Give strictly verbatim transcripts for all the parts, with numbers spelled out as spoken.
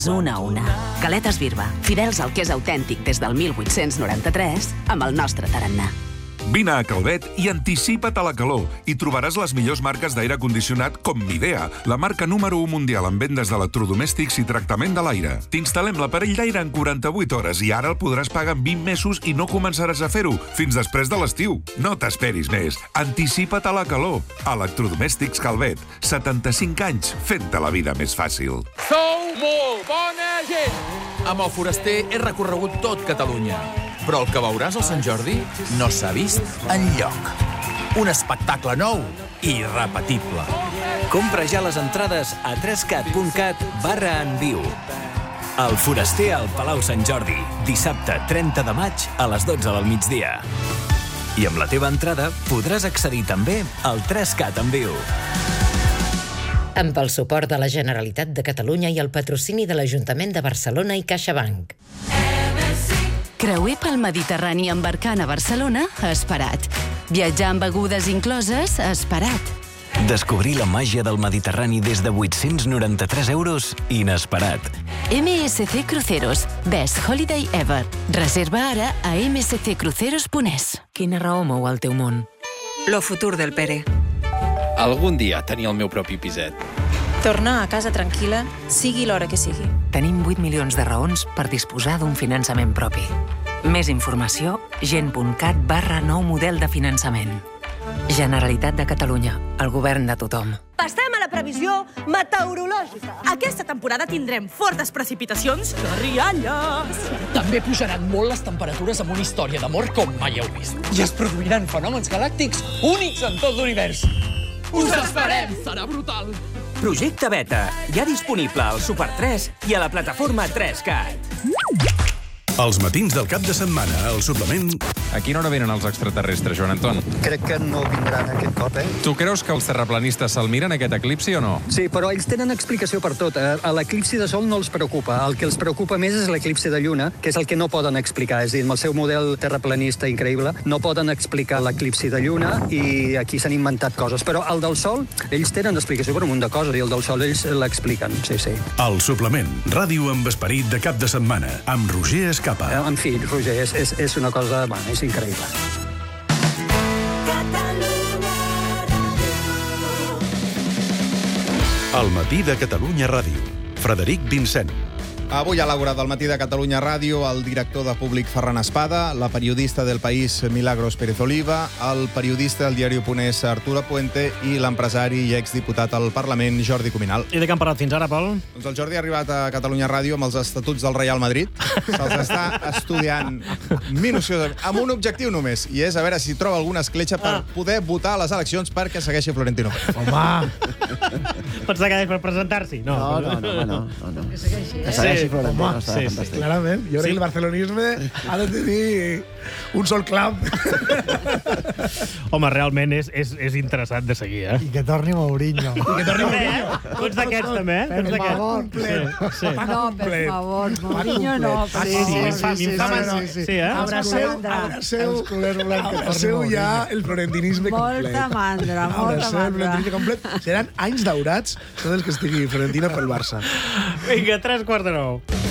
Una a una. Galetes Birba, fidels al que és autèntic des del mil vuit-cents noranta-tres, amb el nostre tarannà. Vine a Calvet i anticipa't a la calor i trobaràs les millors marques d'aire condicionat com Midea, la marca número u mundial en vendes d'electrodomèstics i tractament de l'aire. T'instal·lem l'aparell d'aire en quaranta-vuit hores i ara el podràs pagar en vint mesos i no començaràs a fer-ho fins després de l'estiu. No t'esperis més. Anticipa't a la calor. Electrodomèstics Calvet. setanta-cinc anys fent-te la vida més fàcil. Sou molt bona gent! Amb el Foraster he recorregut tot Catalunya. Però el que veuràs al Sant Jordi no s'ha vist enlloc. Un espectacle nou i irrepetible. Compra ja les entrades a trescat punt cat barra en viu. El Foraster al Palau Sant Jordi, dissabte trenta de maig a les dotze del migdia. I amb la teva entrada podràs accedir també al Trescat en viu. Amb el suport de la Generalitat de Catalunya i el patrocini de l'Ajuntament de Barcelona i CaixaBank. Creuer pel Mediterrani embarcant a Barcelona, esperat. Viatjar amb begudes incloses, esperat. Descobrir la màgia del Mediterrani des de vuit-cents noranta-tres euros, inesperat. M S C Cruceros, Best Holiday Ever. Reserva ara a m s c cruceros punt e s. Quina raó mou el teu món? Lo futur del Pere. Algun dia tenir el meu propi piset. Tornar a casa tranquil·la, sigui l'hora que sigui. Tenim vuit milions de raons per disposar d'un finançament propi. Més informació, gent punt cat barra nou model de finançament. Generalitat de Catalunya, el govern de tothom. Passem a la previsió meteorològica. Aquesta temporada tindrem fortes precipitacions i rialles. També pujaran molt les temperatures amb una història d'amor com mai heu vist. I es produiran fenòmens galàctics únics en tot l'univers. Us esperem! Serà brutal! Projecte Beta, ja disponible al Super tres i a la plataforma trescat. Els matins del cap de setmana, al suplement... A quina hora venen els extraterrestres, Joan Anton? Crec que no vindran aquest cop, eh? Tu creus que els terraplanistes se'l miren, aquest eclipsi, o no? Sí, però ells tenen explicació per tot. A l'eclipsi de sol no els preocupa. El que els preocupa més és l'eclipsi de lluna, que és el que no poden explicar. És a dir, amb el seu model terraplanista increïble, no poden explicar l'eclipsi de lluna i aquí s'han inventat coses. Però el del sol, ells tenen explicació per un munt de coses i el del sol ells l'expliquen, sí, sí. El suplement, ràdio amb esperit de cap de setmana, amb Roger Escapa. En fi, Roger, és, és, és una cosa... Bueno, és increïble. El matí de Catalunya Ràdio. Frederic Vincent. Avui a l'Àgora del matí de Catalunya Ràdio, el director de Públic Ferran Espada, la periodista del País Milagros Pérez Oliva, el periodista del diari Ponès Arturo Puente i l'empresari i exdiputat al Parlament Jordi Cuminal. I de què han parlat fins ara, Pol? Doncs el Jordi ha arribat a Catalunya Ràdio amb els estatuts del Real Madrid. Se'ls està estudiant minuciosament, amb un objectiu només, i és a veure si troba alguna escletxa per poder votar a les eleccions perquè segueixi Florentino Pérez. Home! Pensa que és per presentar-s'hi? No, no, no, no, no, no, no. Que segueixi, eh? Sí. Florentino, home, sí, sí, clarament. Jo crec sí. que el barcelonisme ha de tenir un sol clam. Home, realment és, és, és interessant de seguir, eh? I que torni Mourinho. I que torni Mourinho. Tu ets d'aquests, també, eh? Per favor. Sí, sí. No, per favor, Mourinho no. Ah, sí, sí, sí, sí, sí, eh? Abraceu, abraceu ja el florentinisme complet. Molta mandra, molta mandra. Complet. Seran anys daurats tots els que estigui Florentino pel Barça. Vinga, tres quarts de nou.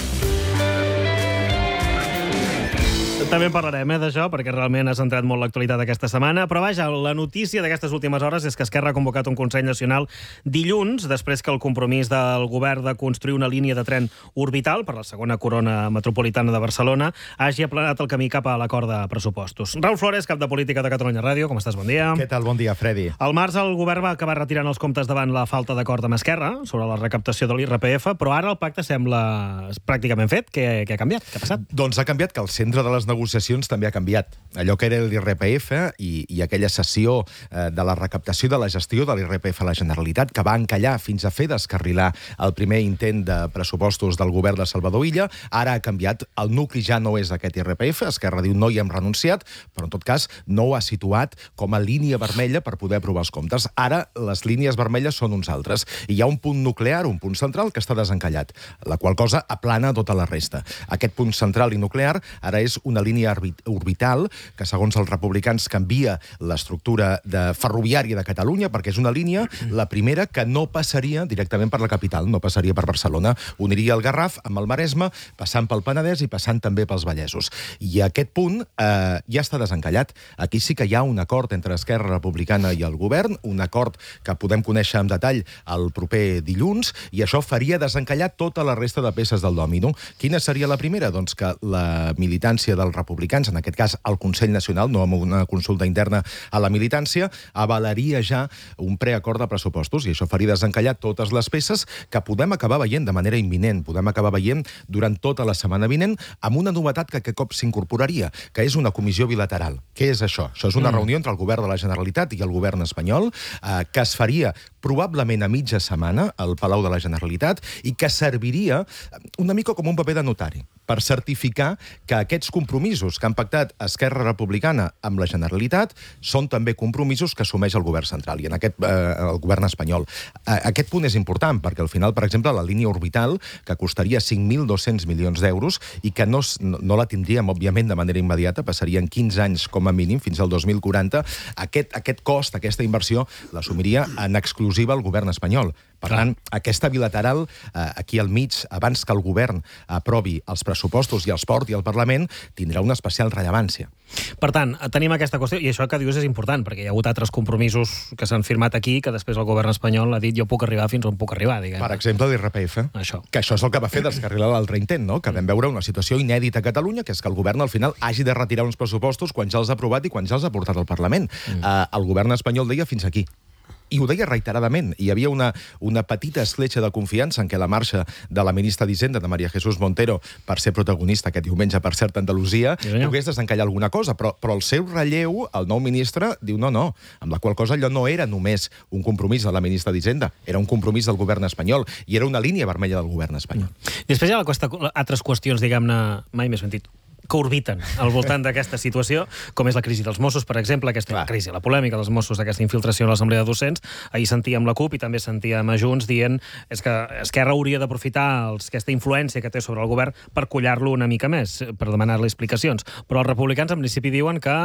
També en parlarem, eh, d'això, perquè realment ha centrat molt l'actualitat aquesta setmana. Però vaja, la notícia d'aquestes últimes hores és que Esquerra ha convocat un Consell Nacional dilluns, després que el compromís del govern de construir una línia de tren orbital per la segona corona metropolitana de Barcelona hagi aplanat el camí cap a l'acord de pressupostos. Raül Flores, cap de Política de Catalunya Ràdio, com estàs? Bon dia. Què tal? Bon dia, Freddy. Al març el govern va acabar retirant els comptes davant la falta d'acord amb Esquerra sobre la recaptació de l'I R P F, però ara el pacte sembla pràcticament fet. Què, què ha canviat? Què ha passat? Doncs ha canviat que el centre de les negociacions també ha canviat. Allò que era l'I R P F i, i aquella sessió eh, de la recaptació de la gestió de l'I R P F a la Generalitat, que va encallar fins a fer descarrilar el primer intent de pressupostos del govern de Salvador Illa, ara ha canviat. El nucli ja no és aquest I R P F, Esquerra diu no hi hem renunciat, però en tot cas no ho ha situat com a línia vermella per poder aprovar els comptes. Ara les línies vermelles són uns altres. I hi ha un punt nuclear, un punt central, que està desencallat, la qual cosa aplana tota la resta. Aquest punt central i nuclear ara és una una línia orbital que, segons els republicans, canvia l'estructura de ferroviària de Catalunya, perquè és una línia, la primera, que no passaria directament per la capital, no passaria per Barcelona. Uniria el Garraf amb el Maresme, passant pel Penedès i passant també pels Vallesos. I aquest punt eh, ja està desencallat. Aquí sí que hi ha un acord entre Esquerra Republicana i el govern, un acord que podem conèixer en detall el proper dilluns, i això faria desencallar tota la resta de peces del dòmino. Quina seria la primera? Doncs que la militància dels republicans, en aquest cas el Consell Nacional, no amb una consulta interna a la militància, avalaria ja un preacord de pressupostos, i això faria desencallar totes les peces que podem acabar veient de manera imminent, podem acabar veient durant tota la setmana vinent, amb una novetat que aquest cop s'incorporaria, que és una comissió bilateral. Què és això? Això és una mm. reunió entre el govern de la Generalitat i el govern espanyol, eh, que es faria probablement a mitja setmana al Palau de la Generalitat i que serviria una mica com un paper de notari per certificar que aquests compromisos que han pactat Esquerra Republicana amb la Generalitat són també compromisos que assumeix el govern central i en aquest eh, el govern espanyol. Eh, aquest punt és important perquè al final, per exemple, la línia orbital, que costaria cinc mil dos-cents milions d'euros i que no, no la tindríem, òbviament, de manera immediata, passarien quinze anys com a mínim, fins al dos mil quaranta, aquest, aquest cost, aquesta inversió, l'assumiria en exclusiva el govern espanyol. Per tant, aquesta bilateral, eh, aquí al mig, abans que el govern aprovi els pressupostos i els porti al Parlament, tindrà una especial rellevància. Per tant, tenim aquesta qüestió, i això que dius és important, perquè hi ha hagut altres compromisos que s'han firmat aquí, que després el govern espanyol ha dit jo puc arribar fins on puc arribar, diguem. Per exemple, l'I R P F. Això. Que això és el que va fer descarrilar l'altre intent, no? Que vam veure una situació inèdita a Catalunya, que és que el govern al final hagi de retirar uns pressupostos quan ja els ha aprovat i quan ja els ha portat al Parlament. Mm. Uh, el govern espanyol deia fins aquí. I ho deia reiteradament. Hi havia una, una petita escletxa de confiança en què la marxa de la ministra d'Hisenda, de María Jesús Montero, per ser protagonista aquest diumenge, per cert, a Andalusia, sí, pogués desencallar alguna cosa, però, però el seu relleu, el nou ministre, diu no, no, amb la qual cosa allò no era només un compromís de la ministra d'Hisenda, era un compromís del govern espanyol, i era una línia vermella del govern espanyol. Després hi ha altres qüestions, diguem-ne, mai més sentit, que orbiten al voltant d'aquesta situació, com és la crisi dels Mossos, per exemple, aquesta Clar. crisi, la polèmica dels Mossos, aquesta infiltració a l'Assemblea de Docents. Ahir sentíem la CUP i també sentíem a Junts dient és que Esquerra hauria d'aprofitar aquesta influència que té sobre el govern per collar-lo una mica més, per demanar-li explicacions. Però els republicans, en principi, diuen que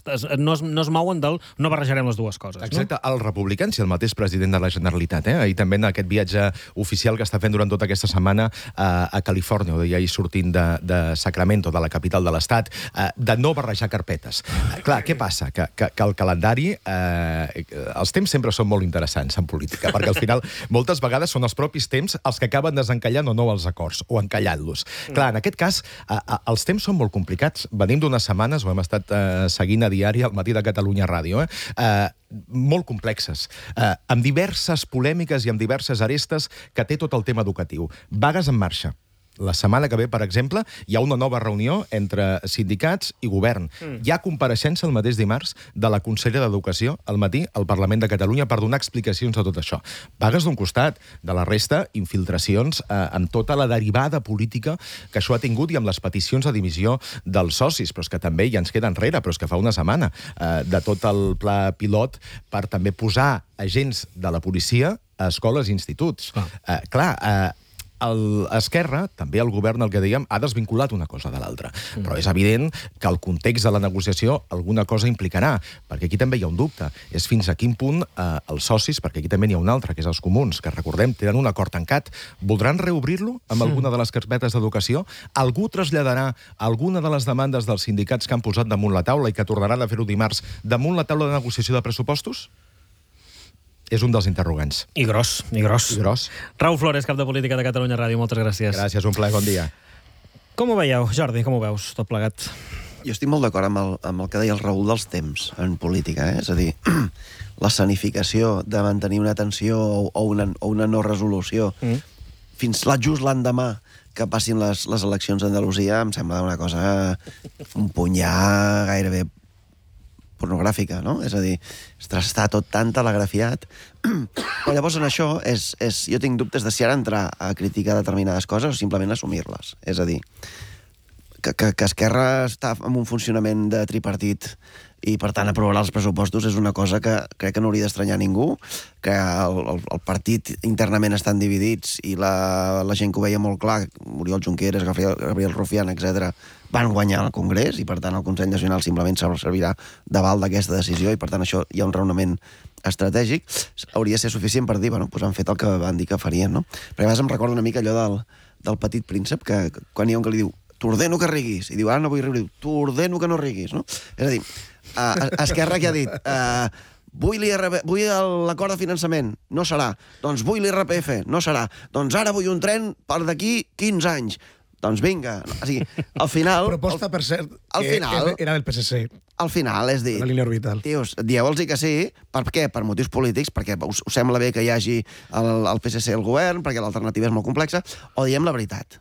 no es, no es mouen del no barrejarem les dues coses. Exacte, no? Els republicans i el mateix president de la Generalitat, eh? Ahir també en aquest viatge oficial que està fent durant tota aquesta setmana a, a Califòrnia, o ahir sortint de, de Sacramento, de la capital de l'Estat, eh, de no barrejar carpetes. Eh, clar, què passa? Que, que, que el calendari... Eh, els temps sempre són molt interessants en política, perquè al final moltes vegades són els propis temps els que acaben desencallant o no els acords, o encallant-los. Mm. Clar, en aquest cas, eh, els temps són molt complicats. Venim d'unes setmanes, ho hem estat eh, seguint a diari al Matí de Catalunya Ràdio, eh? eh molt complexes, eh, amb diverses polèmiques i amb diverses arestes que té tot el tema educatiu. Vagues en marxa. La setmana que ve, per exemple, hi ha una nova reunió entre sindicats i govern. Mm. Hi ha compareixença el mateix dimarts de la consellera d'Educació al matí al Parlament de Catalunya per donar explicacions de tot això. Vagues d'un costat, de la resta, infiltracions eh, amb tota la derivada política que això ha tingut i amb les peticions de dimissió dels socis, però és que també ja ens queda enrere, però és que fa una setmana, eh, de tot el pla pilot per també posar agents de la policia a escoles i instituts. Ah. Eh, clar, eh, El Esquerra, també el govern, el que dèiem, ha desvinculat una cosa de l'altra. Mm. Però és evident que el context de la negociació alguna cosa implicarà, perquè aquí també hi ha un dubte. És fins a quin punt eh, els socis, perquè aquí també n'hi ha un altre, que és els comuns, que recordem, tenen un acord tancat, voldran reobrir-lo amb alguna de les carpetes d'educació? Algú traslladarà alguna de les demandes dels sindicats que han posat damunt la taula i que tornaran a fer-ho dimarts damunt la taula de negociació de pressupostos? És un dels interrogants. I gros, i gros. I gros. Raül Flores, cap de Política de Catalunya Ràdio, moltes gràcies. Gràcies, un plaer, bon dia. Com ho veieu, Jordi, com ho veus, tot plegat? Jo estic molt d'acord amb, el, amb el que deia el Raül dels temps en política, eh? És a dir, l'escenificació de mantenir una tensió o una, o una no resolució mm. fins la, just l'endemà que passin les, les eleccions a Andalusia em sembla una cosa, un punt ja gairebé pornogràfica, no? És a dir, està tot tan telegrafiat. Però llavors en això és, és, jo tinc dubtes de si ara entrar a criticar determinades coses o simplement assumir-les. És a dir, que, que, que Esquerra està en un funcionament de tripartit i, per tant, aprovarà els pressupostos és una cosa que crec que no hauria d'estranyar ningú, que el, el, el partit internament estan dividits i la, la gent que ho veia molt clar, Oriol Junqueras, Gabriel, Gabriel Rufián, etcètera, van guanyar al Congrés i, per tant, el Consell Nacional simplement servirà d'aval d'aquesta decisió i, per tant, això hi ha un raonament estratègic. Hauria de ser suficient per dir, bueno, doncs han fet el que van dir que farien, no? Perquè a vegades em recorda una mica allò del, del Petit Príncep, que quan hi ha un que li diu t'ordeno que riguis, i diu, ara no vull riure, t'ordeno que no riguis, no? És a dir, uh, Esquerra que ha dit, uh, vull l'acord de finançament, no serà. Doncs vull l'I R P F, no serà. Doncs ara vull un tren per d'aquí quinze anys. Doncs vinga. O sigui, al final... Proposta, per cert, al que final, era del P S C. Al final, és dir... La línia orbital. Tios, dieu-los que sí. Per què? Per motius polítics, perquè us, us sembla bé que hi hagi el, el P S C al govern, perquè l'alternativa és molt complexa, o diem la veritat.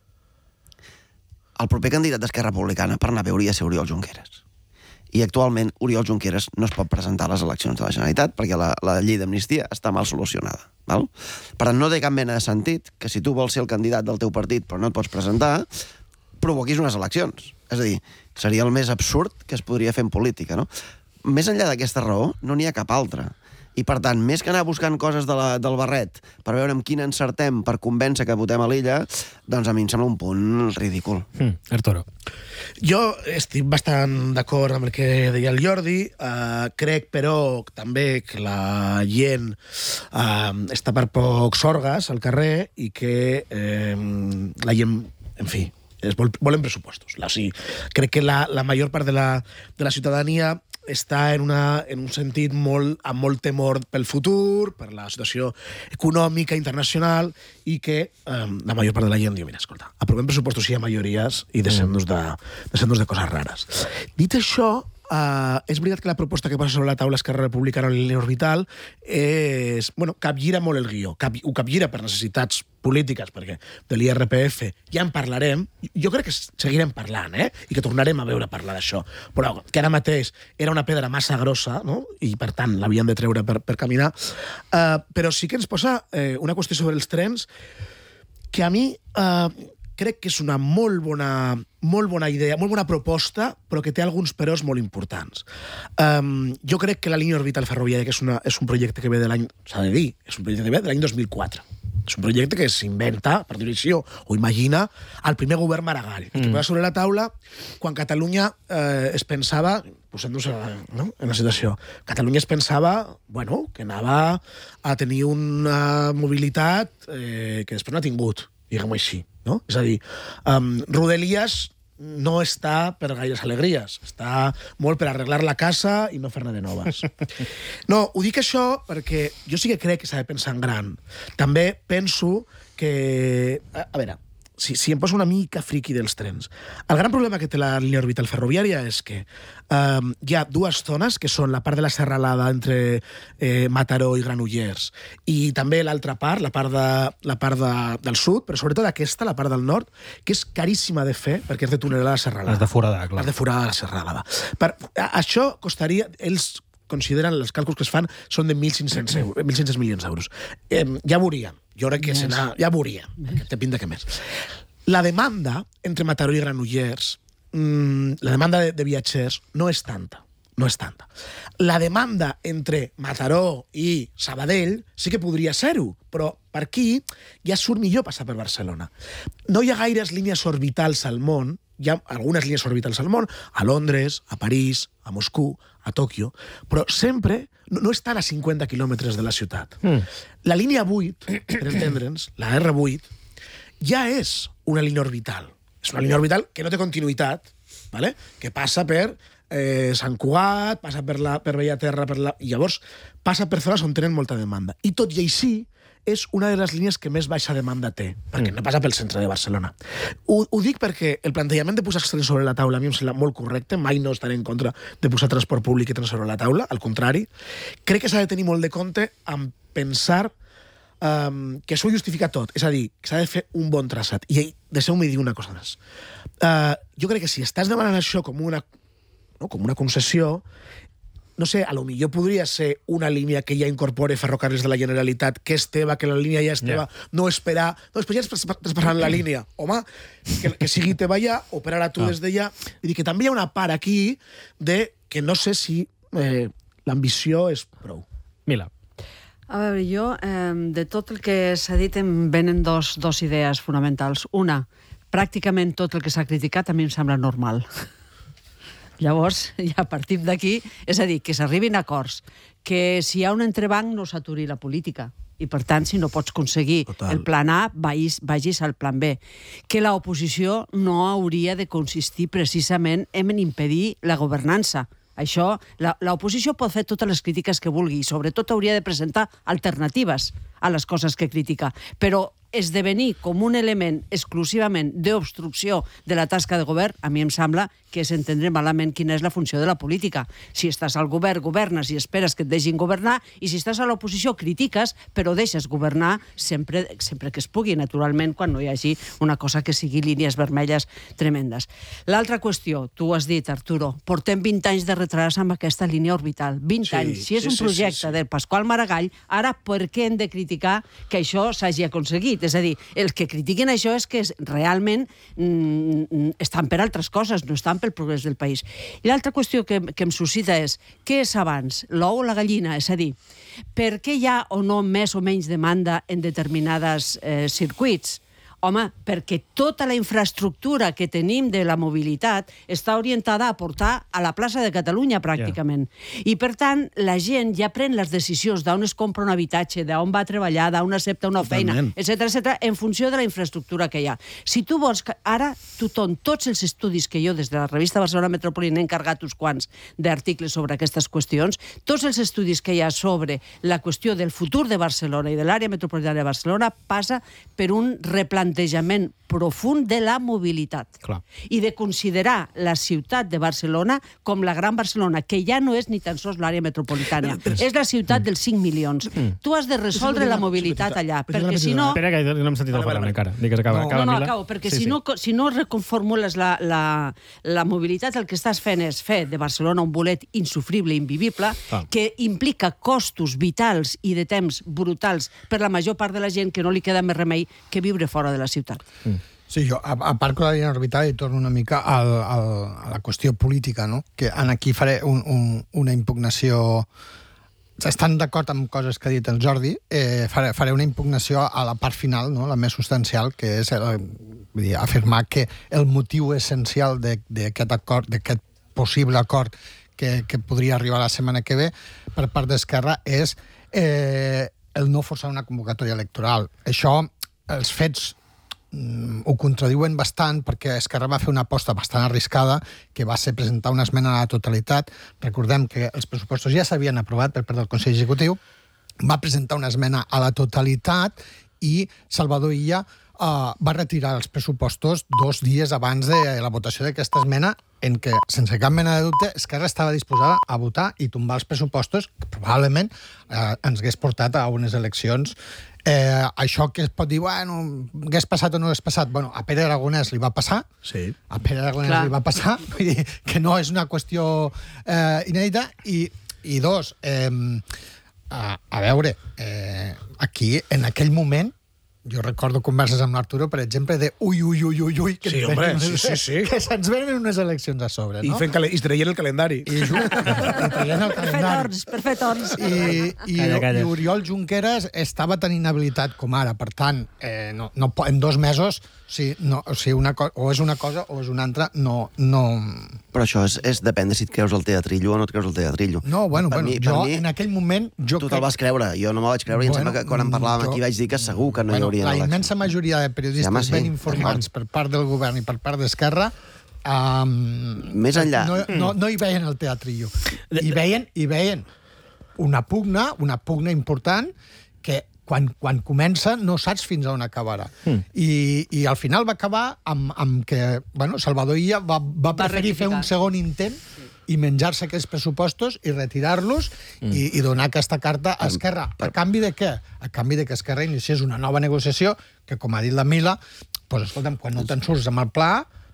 El proper candidat d'Esquerra Republicana per anar a veure hauria de ser Oriol Junqueras. I actualment Oriol Junqueras no es pot presentar a les eleccions de la Generalitat perquè la, la llei d'amnistia està mal solucionada. Val? Per tant, no té cap mena de sentit que si tu vols ser el candidat del teu partit però no et pots presentar, provoquis unes eleccions. És a dir, seria el més absurd que es podria fer en política, no? Més enllà d'aquesta raó, no n'hi ha cap altra. I, per tant, més que anar buscant coses de la, del barret per veure amb quina encertem per convèncer que votem a l'illa, doncs a mi em sembla un punt ridícul. Mm, Arturo. Jo estic bastant d'acord amb el que deia el Jordi. Uh, crec, però, també que la gent uh, està per pocs orgues al carrer i que uh, la gent, en fi, es vol, volen pressupostos. O sigui, crec que la, la major part de la, de la ciutadania està en, una, en un sentit molt, amb molt temor pel futur, per la situació econòmica internacional, i que eh, la major part de la gent diu, mira, escolta, aprovem pressupostos si hi ha majories i deixem-nos de, deixem-nos de coses rares. Dit això, Uh, és veritat que la proposta que posa sobre la taula Esquerra Republicana en la línia orbital és, bueno, capgira molt el guió, cap, ho capgira per necessitats polítiques, perquè de l'I R P F ja en parlarem, jo crec que seguirem parlant, eh? I que tornarem a veure parlar d'això, però que ara mateix era una pedra massa grossa, no? I per tant l'havien de treure per, per caminar, uh, però sí que ens posa eh, una qüestió sobre els trens que a mi... Uh, crec que és una molt bona, molt bona idea, molt bona proposta, però que té alguns peròs molt importants. Um, jo crec que la línia orbital ferroviària, que és, una, és un projecte que ve de l'any, s'ha de dir, és un projecte que ve de l'any dos mil quatre. És un projecte que s'inventa, per direcció, o imagina, el primer govern Maragall, mm. que posa sobre la taula quan Catalunya eh, es pensava, posant-nos no? en la situació, Catalunya es pensava, bueno, que anava a tenir una mobilitat eh, que després no ha tingut, diguem-ho així. No? És a dir, um, Rodalies no està per gaires alegries, està molt per arreglar la casa i no fer-ne de noves. No, ho dic això perquè jo sí que crec que s'ha de pensar en gran. També penso que... A, a veure, si, si em poso una mica friqui dels trens. El gran problema que té la línia orbital ferroviària és que um, hi ha dues zones, que són la part de la serralada entre eh, Mataró i Granollers, i també l'altra part, la part, de, la part de, del sud, però sobretot aquesta, la part del nord, que és caríssima de fer, perquè és de túnel a la serralada. Has de foradar, clar. Has de foradar la serralada. Per, a, això costaria... Ells consideren, els càlculs que es fan són de mil cinc-cents milions d'euros. Eh, ja veuríem. Jo crec que yes. serà... Ja veuríem. Té pinta que més. La demanda entre Mataró i Granollers, mmm, la demanda de, de viatgers, no és tanta. No és tanta. La demanda entre Mataró i Sabadell sí que podria ser-ho, però per aquí ja surt millor passar per Barcelona. No hi ha gaires línies orbitals al món, hi ha algunes línies orbitals al món, a Londres, a París, a Moscou, a Tòquio, però sempre no, no estan a cinquanta quilòmetres de la ciutat. Mm. La línia vuit, per entendre'ns, la erre vuit, ja és una línia orbital. És una línia orbital que no té continuïtat, ¿vale? Que passa per eh, Sant Cugat, passa per, la, per Bellaterra, per la... i llavors passa per zones on tenen molta demanda. I tot i així, és una de les línies que més baixa demanda té, perquè mm. no passa pel centre de Barcelona. Ho, ho dic perquè el plantejament de posar els trens sobre la taula a mi em sembla molt correcte, mai no estaré en contra de posar transport públic i trens sobre la taula, al contrari. Crec que s'ha de tenir molt de compte en pensar um, que això ho justifica tot, és a dir, que s'ha de fer un bon traçat. I deixeu-me dir una cosa més. Uh, jo crec que si estàs demanant això com una, no, com una concessió, no sé, a lo millor podria ser una línia que ja incorpore Ferrocarrils de la Generalitat, que és teva, que la línia ja és teva, yeah. no esperar... No, després ja estàs passant la línia. Home, que, que sigui teva ja, operar-la tu ah. des d'allà. Vull dir que també hi ha una part aquí de que no sé si eh, l'ambició és prou. Mila. A veure, jo, eh, de tot el que s'ha dit, em venen dos, dos idees fonamentals. Una, pràcticament tot el que s'ha criticat a mi em sembla normal. Llavors, ja partim d'aquí, és a dir, que s'arribin a acords, que si hi ha un entrebanc no s'aturi la política, i per tant, si no pots aconseguir Total. el plan A, vagis, vagis al plan B. Que l'oposició no hauria de consistir precisament en impedir la governança. Això, l'oposició pot fer totes les crítiques que vulgui i sobretot hauria de presentar alternatives a les coses que critica, però esdevenir com un element exclusivament d'obstrucció de la tasca de govern, a mi em sembla que és entendre malament quina és la funció de la política. Si estàs al govern, governes i esperes que et deixin governar, i si estàs a l'oposició, critiques, però deixes governar sempre, sempre que es pugui, naturalment, quan no hi hagi una cosa que sigui línies vermelles tremendes. L'altra qüestió, tu has dit, Arturo, portem vint anys de retras amb aquesta línia orbital. vint sí, anys. Si és sí, un projecte sí, sí, sí. del Pasqual Maragall, ara per què hem de criticar que això s'hagi aconseguit? És a dir, els que critiquen això és que realment mm, estan per altres coses, no estan pel progrés del país. I l'altra qüestió que, que em suscita és, què és abans, l'ou o la gallina? És a dir, per què hi ha o no més o menys demanda en determinades eh, circuits? Home, perquè tota la infraestructura que tenim de la mobilitat està orientada a portar a la plaça de Catalunya, pràcticament. Yeah. I, per tant, la gent ja pren les decisions d'on es compra un habitatge, d'on va a treballar, d'on accepta una feina, etcètera, etcètera, en funció de la infraestructura que hi ha. Si tu vols... Que ara, tothom, tots els estudis que jo, des de la revista Barcelona Metropolitana, he encarregat uns quants d'articles sobre aquestes qüestions, tots els estudis que hi ha sobre la qüestió del futur de Barcelona i de l'àrea metropolitana de Barcelona passa per un replantejament plantejament profund de la mobilitat. Clar. I de considerar la ciutat de Barcelona com la Gran Barcelona, que ja no és ni tan sols l'àrea metropolitana. Però, però, és la ciutat mm. dels cinc milions. Mm. Tu has de resoldre la mobilitat allà, perquè si no... Espera, que no hem sentit el parlament encara. Digues, acaba, no, acaba, no, no, Mila. acabo, perquè sí, si, sí. No, si no reconformules la, la, la mobilitat, el que estàs fent és fer de Barcelona un bolet insufrible, invivible, ah. que implica costos vitals i de temps brutals per la major part de la gent que no li queda més remei que viure fora de la ciutat. Mm. Sí, jo, a, a part de la línia orbital, i torno una mica al, al, a la qüestió política, no? Que en aquí faré un, un, una impugnació... Estan d'acord amb coses que ha dit el Jordi, eh, faré, faré una impugnació a la part final, no? La més substancial, que és el, vull dir, afirmar que el motiu essencial d'aquest acord, d'aquest possible acord que, que podria arribar la setmana que ve per part d'Esquerra és eh, el no forçar una convocatòria electoral. Això, els fets ho contradiuen bastant perquè Esquerra va fer una aposta bastant arriscada que va ser presentar una esmena a la totalitat. Recordem que els pressupostos ja s'havien aprovat per part del Consell Executiu, va presentar una esmena a la totalitat i Salvador Illa uh, va retirar els pressupostos dos dies abans de la votació d'aquesta esmena en què, sense cap mena de dubte, Esquerra estava disposada a votar i tombar els pressupostos que probablement uh, ens hagués portat a unes eleccions. Eh, això que es pot dir, bueno, hagués passat o no hagués passat, bueno, a Pere Aragonès li va passar, sí. a Pere Aragonès Clar. li va passar, vull dir que no és una qüestió eh, inèdita, i, i dos, eh, a, a veure, eh, aquí, en aquell moment, jo recordo converses amb l'Arturo, per exemple, de ui, ui, ui, ui, ui, que, sí, home, sí, sí, sí. que se'ns venen unes eleccions a sobre, no? I, fent i traient el calendari. I, i traient el calendari. Per fer torns, per fer torns. I, i, calla, calla. I Oriol Junqueras estava tan inhabilitat com ara, per tant, eh, no, no, en dos mesos, si, no, o, sigui, una co o és una cosa o és una altra, no... no... Però això és, és depèn de si et creus el teatrillo o no et creus el teatrillo. No, bueno, per bueno mi, jo mi, en aquell moment... Jo tu crec... te'l vas creure, jo no me'l vaig creure, bueno, i em sembla que quan en parlàvem jo... aquí vaig dir que segur que no bueno, hi hauria la immensa majoria de periodistes sí, home, sí, ben informats per part del govern i per part d'Esquerra um, més enllà no, no, no hi veien el teatrillo, hi veien, hi veien una pugna, una pugna important que quan, quan comença no saps fins on acabarà. Mm. I, I al final va acabar amb, amb que bueno, Salvador Illa va, va preferir va fer un segon intent i menjar-se aquests pressupostos i retirar-los mm. i, i donar aquesta carta a Esquerra. A canvi de què? A canvi de que Esquerra iniciés una nova negociació que, com ha dit la Mila, pues, escolta'm, quan no te'n surts amb el pla,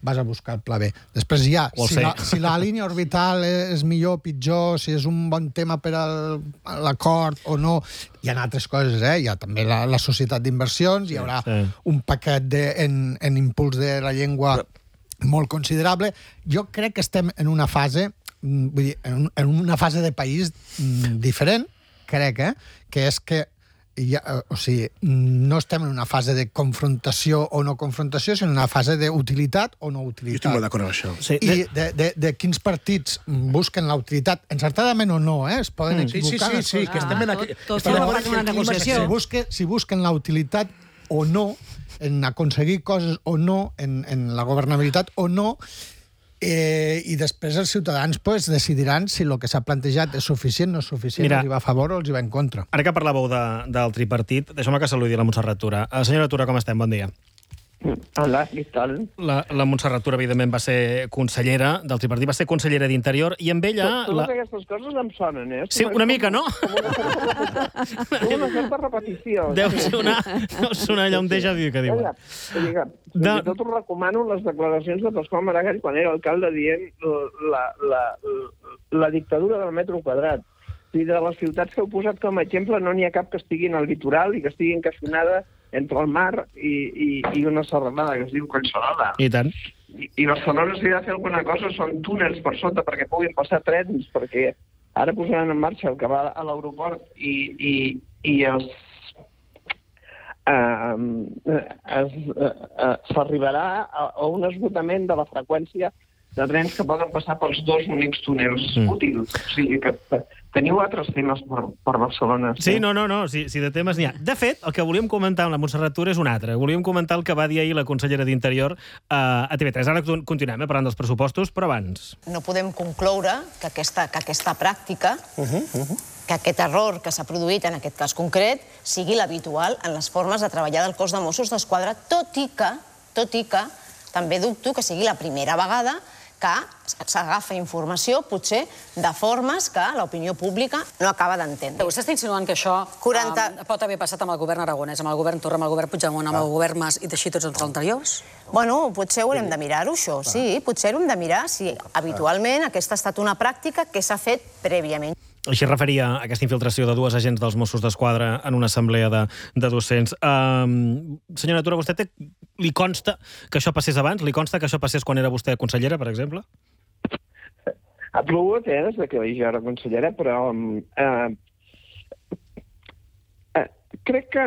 vas a buscar el pla B. Després ja, si la, si la línia orbital és millor o pitjor, si és un bon tema per al, a l'acord o no, hi ha altres coses, eh? Hi ha també la, la societat d'inversions, hi haurà sí, sí. un paquet de, en, en impuls de la llengua molt considerable. Jo crec que estem en una fase, vull dir, en, en una fase de país diferent, crec, eh? Que és que ja, o sigui, no estem en una fase de confrontació o no confrontació, sinó en una fase d'utilitat o no utilitat. Jo estic molt d'acord amb això. Sí, I de, de, de quins partits busquen la utilitat, encertadament o no, eh? Es poden mm. equivocar. Sí, sí, sí, sí, que estem en aqu... Tot, tot en una negociació. Si, busque, si busquen la utilitat o no, en aconseguir coses o no, en, en la governabilitat o no, Eh, i després els ciutadans pues, decidiran si el que s'ha plantejat és suficient, no és suficient, Mira, els hi va a favor o els hi va en contra. Ara que parlàveu de, del tripartit, deixeu-me que saludi la Montserrat Tura. Uh, senyora Tura, com estem? Bon dia. Hola, què tal? La, la Montserrat Tura, evidentment, va ser consellera del tripartit, va ser consellera d'Interior, i amb ella... Totes la... aquestes coses em sonen, eh? Sí, una mica, no? Com una certa repetició. Deu sonar, deu sonar allà un déjà vu que diuen. Vinga, de... tot us recomano les declaracions de Pasqual Maragall quan era alcalde dient la, la, la, la dictadura del metro quadrat. I de les ciutats que heu posat com a exemple no n'hi ha cap que estigui en el litoral i que estigui encaixonada entre el mar i, i, i una serralada que es diu Collserola. I tant. I, I Barcelona si ha de fer alguna cosa són túnels per sota perquè puguin passar trens, perquè ara posaran en marxa el que va a l'aeroport i, i, i es, uh, es, uh, uh, s'arribarà a, a un esgotament de la freqüència de trens que poden passar pels dos únics túnels mm. útils. O sigui que teniu altres temes per, per Barcelona. Sí, no, no, no, si, si de temes n'hi ha. De fet, el que volíem comentar amb la Montserrat Tura és un altre. Volíem comentar el que va dir ahir la consellera d'Interior uh, a T V tres. Ara continuem eh, parlant dels pressupostos, però abans. No podem concloure que aquesta, que aquesta pràctica, uh -huh, uh -huh. que aquest error que s'ha produït en aquest cas concret, sigui l'habitual en les formes de treballar del cos de Mossos d'Esquadra, tot i que, tot i que també dubto que sigui la primera vegada que s'agafa informació, potser, de formes que l'opinió pública no acaba d'entendre. Vostè està insinuant que això quaranta... um, pot haver passat amb el govern aragonès, amb el govern Torra, amb el govern Puigdemont, amb el govern Mas i així tots els anteriors? Bueno, potser haurem de mirar-ho, això, sí. Potser haurem de mirar si habitualment aquesta ha estat una pràctica que s'ha fet prèviament. Així referia a aquesta infiltració de dues agents dels Mossos d'Esquadra en una assemblea de, de docents. Um, senyora Tura, vostè té, li consta que això passés abans? Li consta que això passés quan era vostè consellera, per exemple? Ha plogut, eh, des que jo era consellera, però eh, eh, crec que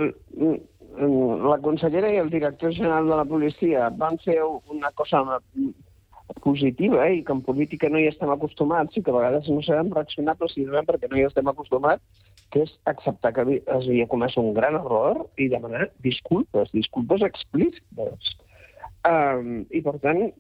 la consellera i el director general de la policia van fer una cosa positiva, eh, i que en política no hi estem acostumats i que a vegades no sabem reaccionar precisament perquè no hi estem acostumats, que és acceptar que es havia comès un gran error i demanar disculpes, disculpes explícites. Um, I, per tant,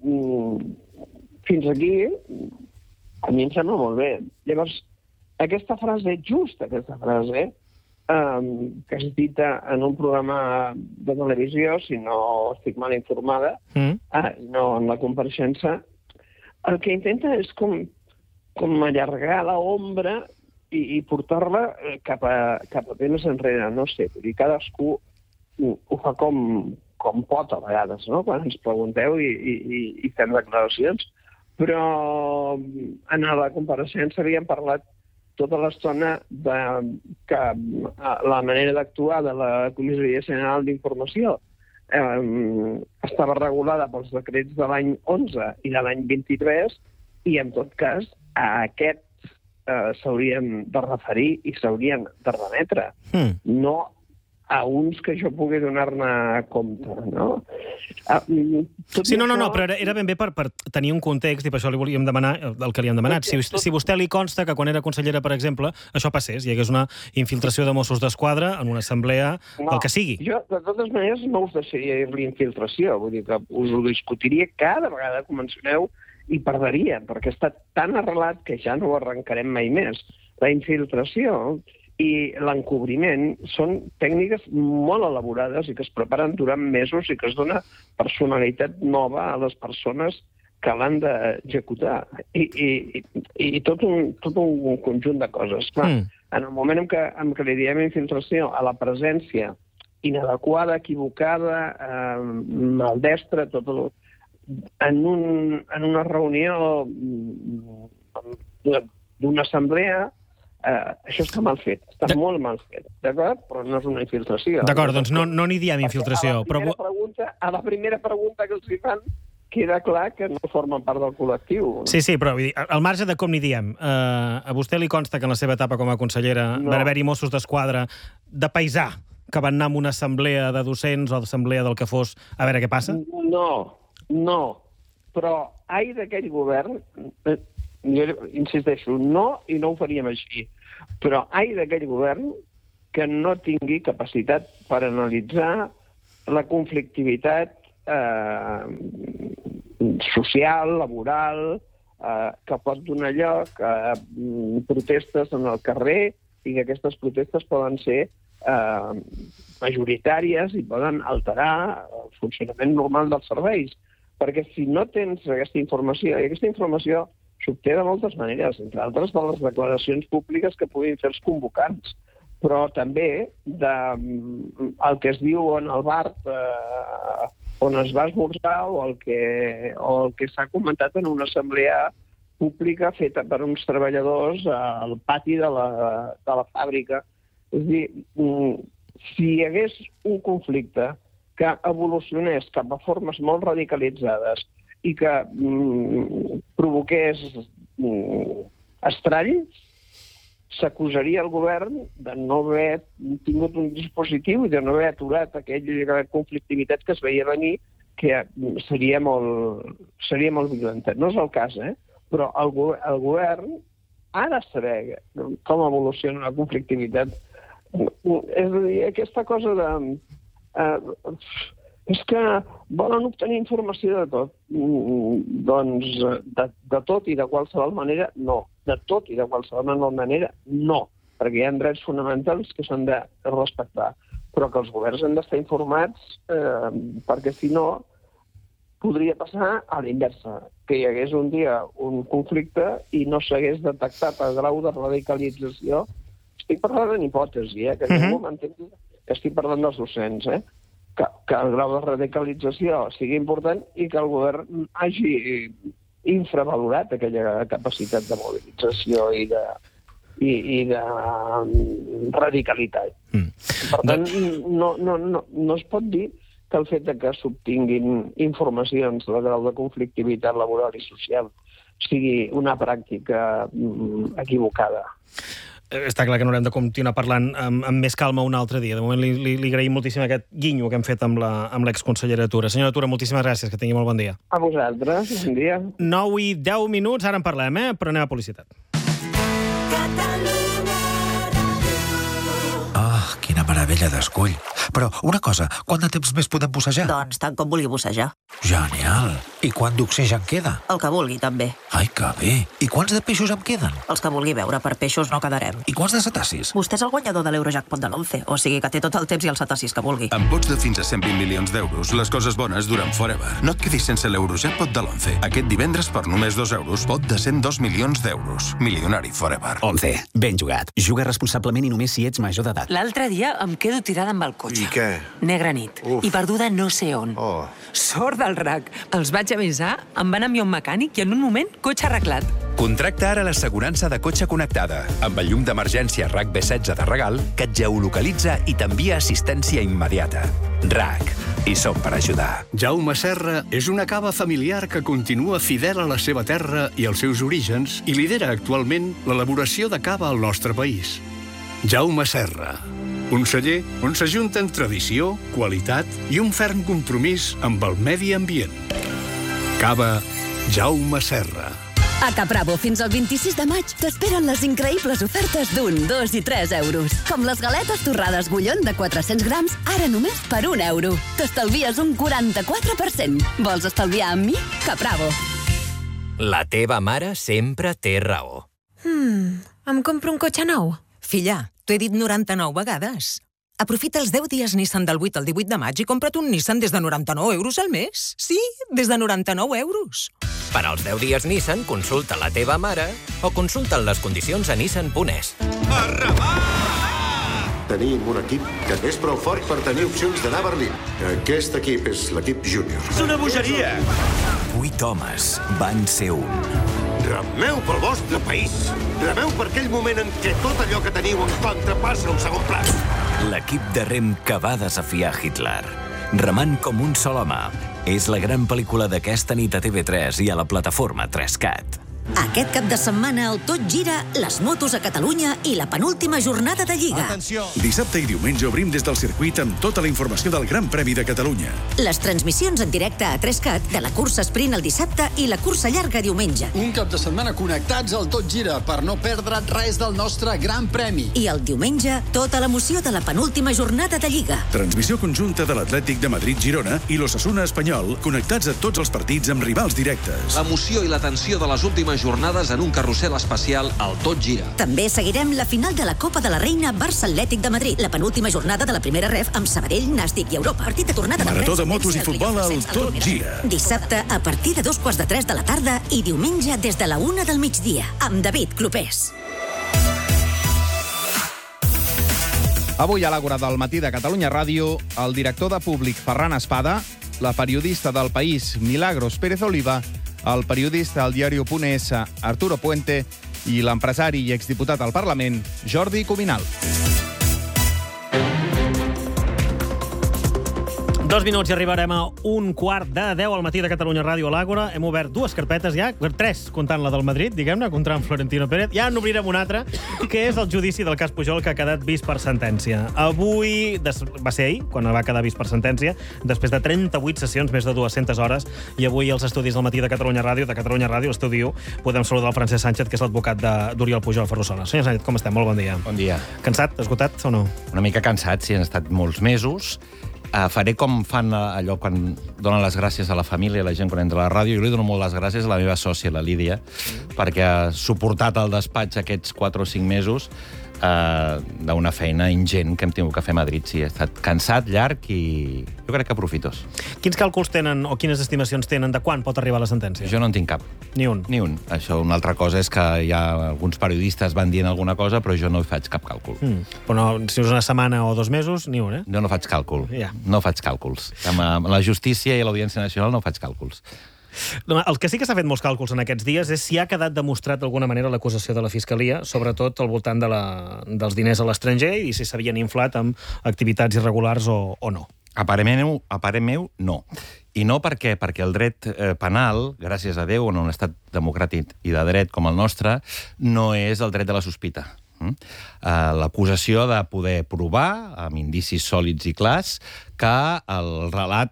fins aquí, a mi em sembla molt bé. Llavors, aquesta frase, just aquesta frase, um, que es dita en un programa de televisió, si no estic mal informada, mm. uh, no en la compareixença, el que intenta és com, com allargar l'ombra i, i portar-la cap a, cap a temps enrere, no sé, vull dir, cadascú ho fa com, com pot a vegades, no?, quan ens pregunteu i, i, i fem declaracions, però en la compareixença havíem parlat tota l'estona de que la manera d'actuar de la Comissaria General d'Informació eh, estava regulada pels decrets de l'any onze i de l'any vint-i-tres i, en tot cas, a aquests eh, s'haurien de referir i s'haurien de remetre. Mm. No a uns que jo pugui donar-ne compte, no? Ah, sí, no, no, no, però era ben bé per, per tenir un context i per això li volíem demanar el que li hem demanat. Si, si vostè li consta que quan era consellera, per exemple, això passés, hi hagués una infiltració de Mossos d'Esquadra en una assemblea, no, del que sigui. Jo, de totes maneres, no us deixaria dir-li infiltració, vull dir que us ho discutiria cada vegada que mencioneu i perdria, perquè està tan arrelat que ja no ho arrencarem mai més. La infiltració i l'encobriment són tècniques molt elaborades i que es preparen durant mesos i que es dona personalitat nova a les persones que l'han d'executar. I, i, i tot, un, tot un conjunt de coses. Clar, mm. En el moment en què, en què li diem infiltració a la presència inadequada, equivocada, eh, maldestra, tot el, en, un, en una reunió d'una assemblea, eh, això està mal fet, està de... molt mal fet, d'acord? Però no és una infiltració. D'acord, doncs no n'hi no diem infiltració. A la, però... pregunta, a la primera pregunta que els hi fan queda clar que no formen part del col·lectiu. Sí, sí, però vull dir, al marge de com n'hi diem, eh, a vostè li consta que en la seva etapa com a consellera no. van haver-hi Mossos d'Esquadra de paisà que van anar a una assemblea de docents o d'assemblea del que fos a veure què passa? No, no. Però ai d'aquell govern, eh, jo insisteixo, no, i no ho faríem així, però ai d'aquell govern que no tingui capacitat per analitzar la conflictivitat eh, social, laboral, eh, que pot donar lloc a protestes en el carrer i que aquestes protestes poden ser eh, majoritàries i poden alterar el funcionament normal dels serveis. Perquè si no tens aquesta informació, i aquesta informació s'obté de moltes maneres, entre altres de les declaracions públiques que puguin fer els convocants, però també de el que es diu en el bar eh, on es va esmorzar o el que, o el que s'ha comentat en una assemblea pública feta per uns treballadors al pati de la, de la fàbrica. És a dir, si hi hagués un conflicte que evolucionés cap a formes molt radicalitzades i que mm, provoqués mm, estralls, s'acusaria el govern de no haver tingut un dispositiu i de no haver aturat aquella conflictivitat que es veia venir, que seria molt, seria molt violenta. No és el cas, eh? Però el, el govern ha de saber com evoluciona la conflictivitat. És a dir, aquesta cosa de... Uh, és que volen obtenir informació de tot. Mm, doncs de, de tot i de qualsevol manera, no. De tot i de qualsevol manera, no. Perquè hi ha drets fonamentals que s'han de respectar. Però que els governs han d'estar informats eh, perquè, si no, podria passar a l'inversa. Que hi hagués un dia un conflicte i no s'hagués detectat el grau de radicalització. Estic parlant en hipòtesi, eh, que ningú m'entengui. Estic parlant dels docents, eh? Que, que el grau de radicalització sigui important i que el govern hagi infravalorat aquella capacitat de mobilització i de, i, i de radicalitat. Mm. Per tant, no, no, no, no es pot dir que el fet de que s'obtinguin informacions del grau de conflictivitat laboral i social sigui una pràctica mm, equivocada. Està clar que n'haurem de continuar parlant amb, amb més calma un altre dia. De moment li, li, li agraïm moltíssim aquest guinyo que hem fet amb l'exconsellera Tura. Senyora Tura, moltíssimes gràcies, que tingui molt bon dia. A vosaltres, bon dia. nou i deu minuts, ara en parlem, eh? Però anem a publicitat. Ah, quina meravella d'escull. Però una cosa, quant de temps més podem bussejar? Doncs tant com vulgui bussejar. Genial. I quant d'oxigen queda? El que vulgui, també. Ai, que bé. I quants de peixos em queden? Els que vulgui veure, per peixos no quedarem. I quants de cetacis? Vostè és el guanyador de l'Eurojackpot de l'once, o sigui que té tot el temps i els cetacis que vulgui. Amb vots de fins a cent vint milions d'euros, les coses bones duren forever. No et quedis sense l'Eurojackpot de l'once. Aquest divendres, per només dos euros, pot de cent dos milions d'euros. Milionari forever. once. Ben jugat. Juga responsablement i només si ets major d'edat. L'altre dia em quedo tirada amb el cotxe. I què? Negra nit. Uf. I perduda no sé on. Oh. Sort del R A C. Els vaig avisar, em van enviar un mecànic i en un moment, cotxe arreglat. Contracta ara l'assegurança de cotxe connectada, amb el llum d'emergència R A C B setze de regal, que et geolocalitza i t'envia assistència immediata. R A C. Hi som per ajudar. Jaume Serra és una cava familiar que continua fidel a la seva terra i als seus orígens i lidera actualment l'elaboració de cava al nostre país. Jaume Serra, un celler on s'ajunten tradició, qualitat i un ferm compromís amb el medi ambient. Cava Jaume Serra. A Capravo, fins al vint-i-sis de maig, t'esperen les increïbles ofertes d'un, dos i tres euros. Com les galetes torrades Gullón de quatre-cents grams, ara només per un euro. T'estalvies un quaranta-quatre per cent. Vols estalviar amb mi? Capravo. La teva mare sempre té raó. Hmm, em compro un cotxe nou? Filla, t'ho he dit noranta-nou vegades. Aprofita els deu dies Nissan del vuit al divuit de maig i compra't un Nissan des de noranta-nou euros al mes. Sí, des de noranta-nou euros. Per als deu dies Nissan, consulta la teva mare o consulta les condicions a nissan punt es. Tenim un equip que és prou fort per tenir opcions d'anar a Berlín. Aquest equip és l'equip júnior. És una bogeria! Vuit homes van ser un. Remeu pel vostre país. Remeu per aquell moment en què tot allò que teniu en contra passa a un segon pla. L'equip de rem que va desafiar Hitler. Remant com un sol home. És la gran pel·lícula d'aquesta nit a T V tres i a la plataforma tres cat. Aquest cap de setmana el Tot Gira, les motos a Catalunya i la penúltima jornada de Lliga. Atenció! Dissabte i diumenge obrim des del circuit amb tota la informació del Gran Premi de Catalunya. Les transmissions en directe a tres cat de la cursa sprint el dissabte i la cursa llarga diumenge. Un cap de setmana connectats al Tot Gira per no perdre res del nostre Gran Premi. I el diumenge, tota l'emoció de la penúltima jornada de Lliga. Transmissió conjunta de l'Atlètic de Madrid-Girona i l'Osasuna Espanyol, connectats a tots els partits amb rivals directes. L'emoció i la tensió de les últimes jornades en un carrusel especial al Tot Gira. També seguirem la final de la Copa de la Reina Barça Atlètic de Madrid, la penúltima jornada de la primera ref amb Sabadell, Nàstic i Europa. Partit de tornada de Marató de motos i futbol al Tot Gira. Dissabte a partir de dos quarts de tres de la tarda i diumenge des de la una del migdia, amb David Clopés. Avui a l'Àgora del matí de Catalunya Ràdio, el director de Públic, Ferran Espada, la periodista del País, Milagros Pérez Oliva, el periodista al diario.es, Arturo Puente, i l'empresari i exdiputat al Parlament, Jordi Cuminal. Dos minuts i arribarem a un quart de deu al matí de Catalunya Ràdio a l'Àgora. Hem obert dues carpetes ja, tres, comptant la del Madrid, diguem-ne, comptant Florentino Pérez. Ja n'obrirem una altra, que és el judici del cas Pujol, que ha quedat vist per sentència. Avui, des... va ser ahir, quan va quedar vist per sentència, després de trenta-vuit sessions, més de dues-centes hores, i avui als estudis del matí de Catalunya Ràdio, de Catalunya Ràdio, l'estudi u, podem saludar el Francesc Sánchez, que és l'advocat d'Oriol Pujol Ferrusola. Senyor Sánchez, com estem? Molt bon dia. Bon dia. Cansat, esgotat o no? Una mica cansat, sí, han estat molts mesos. Uh, faré com fan uh, allò quan donen les gràcies a la família, a la gent quan entra a la ràdio. Jo li dono molt les gràcies a la meva sòcia, la Lídia, mm. perquè ha suportat el despatx aquests quatre o cinc mesos uh, d'una feina ingent que hem tingut que fer a Madrid. Sí, he estat cansat, llarg i jo crec que profitós. Quins càlculs tenen o quines estimacions tenen de quan pot arribar la sentència? Jo no en tinc cap. Ni un? Ni un. Això, una altra cosa és que hi ha alguns periodistes van dient alguna cosa, però jo no hi faig cap càlcul. Mm. Però no, si és una setmana o dos mesos, ni un, eh? Jo no faig càlcul. Ja. No faig càlculs. Amb la justícia i l'Audiència Nacional no faig càlculs. El que sí que s'ha fet molts càlculs en aquests dies és si ha quedat demostrat d'alguna manera l'acusació de la Fiscalia, sobretot al voltant de la, dels diners a l'estranger i si s'havien inflat amb activitats irregulars o, o no. A parer meu, a parer meu, no. I no perquè, perquè el dret eh, penal, gràcies a Déu, en un estat democràtic i de dret com el nostre, no és el dret de la sospita. Mm? Uh, l'acusació de poder provar, amb indicis sòlids i clars, que el relat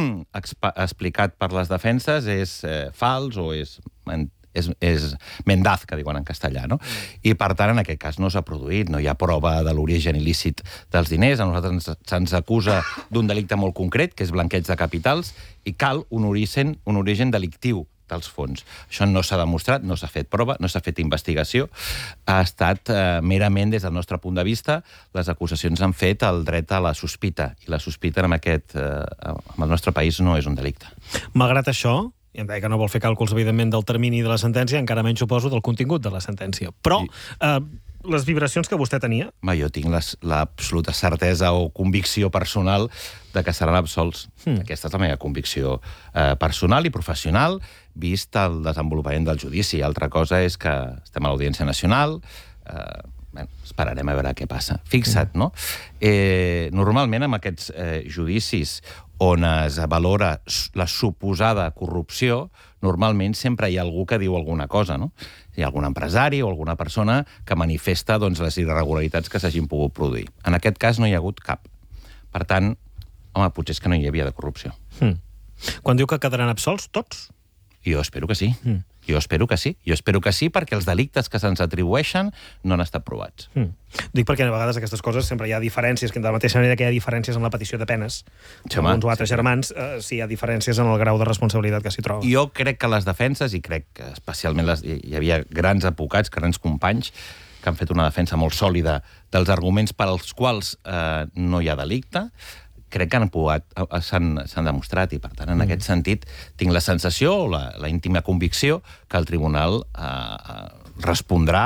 explicat per les defenses és eh, fals o és, és, és mendaz, que diuen en castellà, no? I, per tant, en aquest cas no s'ha produït, no hi ha prova de l'origen il·lícit dels diners, a nosaltres se'ns acusa d'un delicte molt concret, que és blanqueig de capitals, i cal un origen, un origen delictiu dels fons. Això no s'ha demostrat, no s'ha fet prova, no s'ha fet investigació. Ha estat eh, merament, des del nostre punt de vista, les acusacions han fet el dret a la sospita, i la sospita en aquest, eh, en el nostre país no és un delicte. Malgrat això, i em deia que no vol fer càlculs, evidentment, del termini de la sentència, encara menys suposo del contingut de la sentència. Però eh, les vibracions que vostè tenia... Ma, jo tinc l'absoluta certesa o convicció personal de que seran absolts. Mm. Aquesta és la meva convicció eh, personal i professional, vist el desenvolupament del judici. Altra cosa és que estem a l'Audiència Nacional, eh, bueno, esperarem a veure què passa. Fixa't, mm. no? Eh, normalment, amb aquests eh, judicis on es valora la suposada corrupció, normalment sempre hi ha algú que diu alguna cosa, no? Hi ha algun empresari o alguna persona que manifesta doncs, les irregularitats que s'hagin pogut produir. En aquest cas no hi ha hagut cap. Per tant, home, potser és que no hi havia de corrupció. Mm. Quan diu que quedaran absolts, tots? Jo espero que sí. Mm. Jo espero que sí. Jo espero que sí perquè els delictes que se'ns atribueixen no han estat provats. Mm. Dic perquè a vegades aquestes coses sempre hi ha diferències, que de la mateixa manera que hi ha diferències en la petició de penes, sí, amb uns o altres sí. germans, eh, sí hi ha diferències en el grau de responsabilitat que s'hi troba. Jo crec que les defenses, i crec que especialment les, hi havia grans advocats, grans companys, que han fet una defensa molt sòlida dels arguments per als quals eh, no hi ha delicte, crec que han pogut, s'han demostrat, i per tant, en mm. aquest sentit, tinc la sensació o la, la íntima convicció que el tribunal eh, respondrà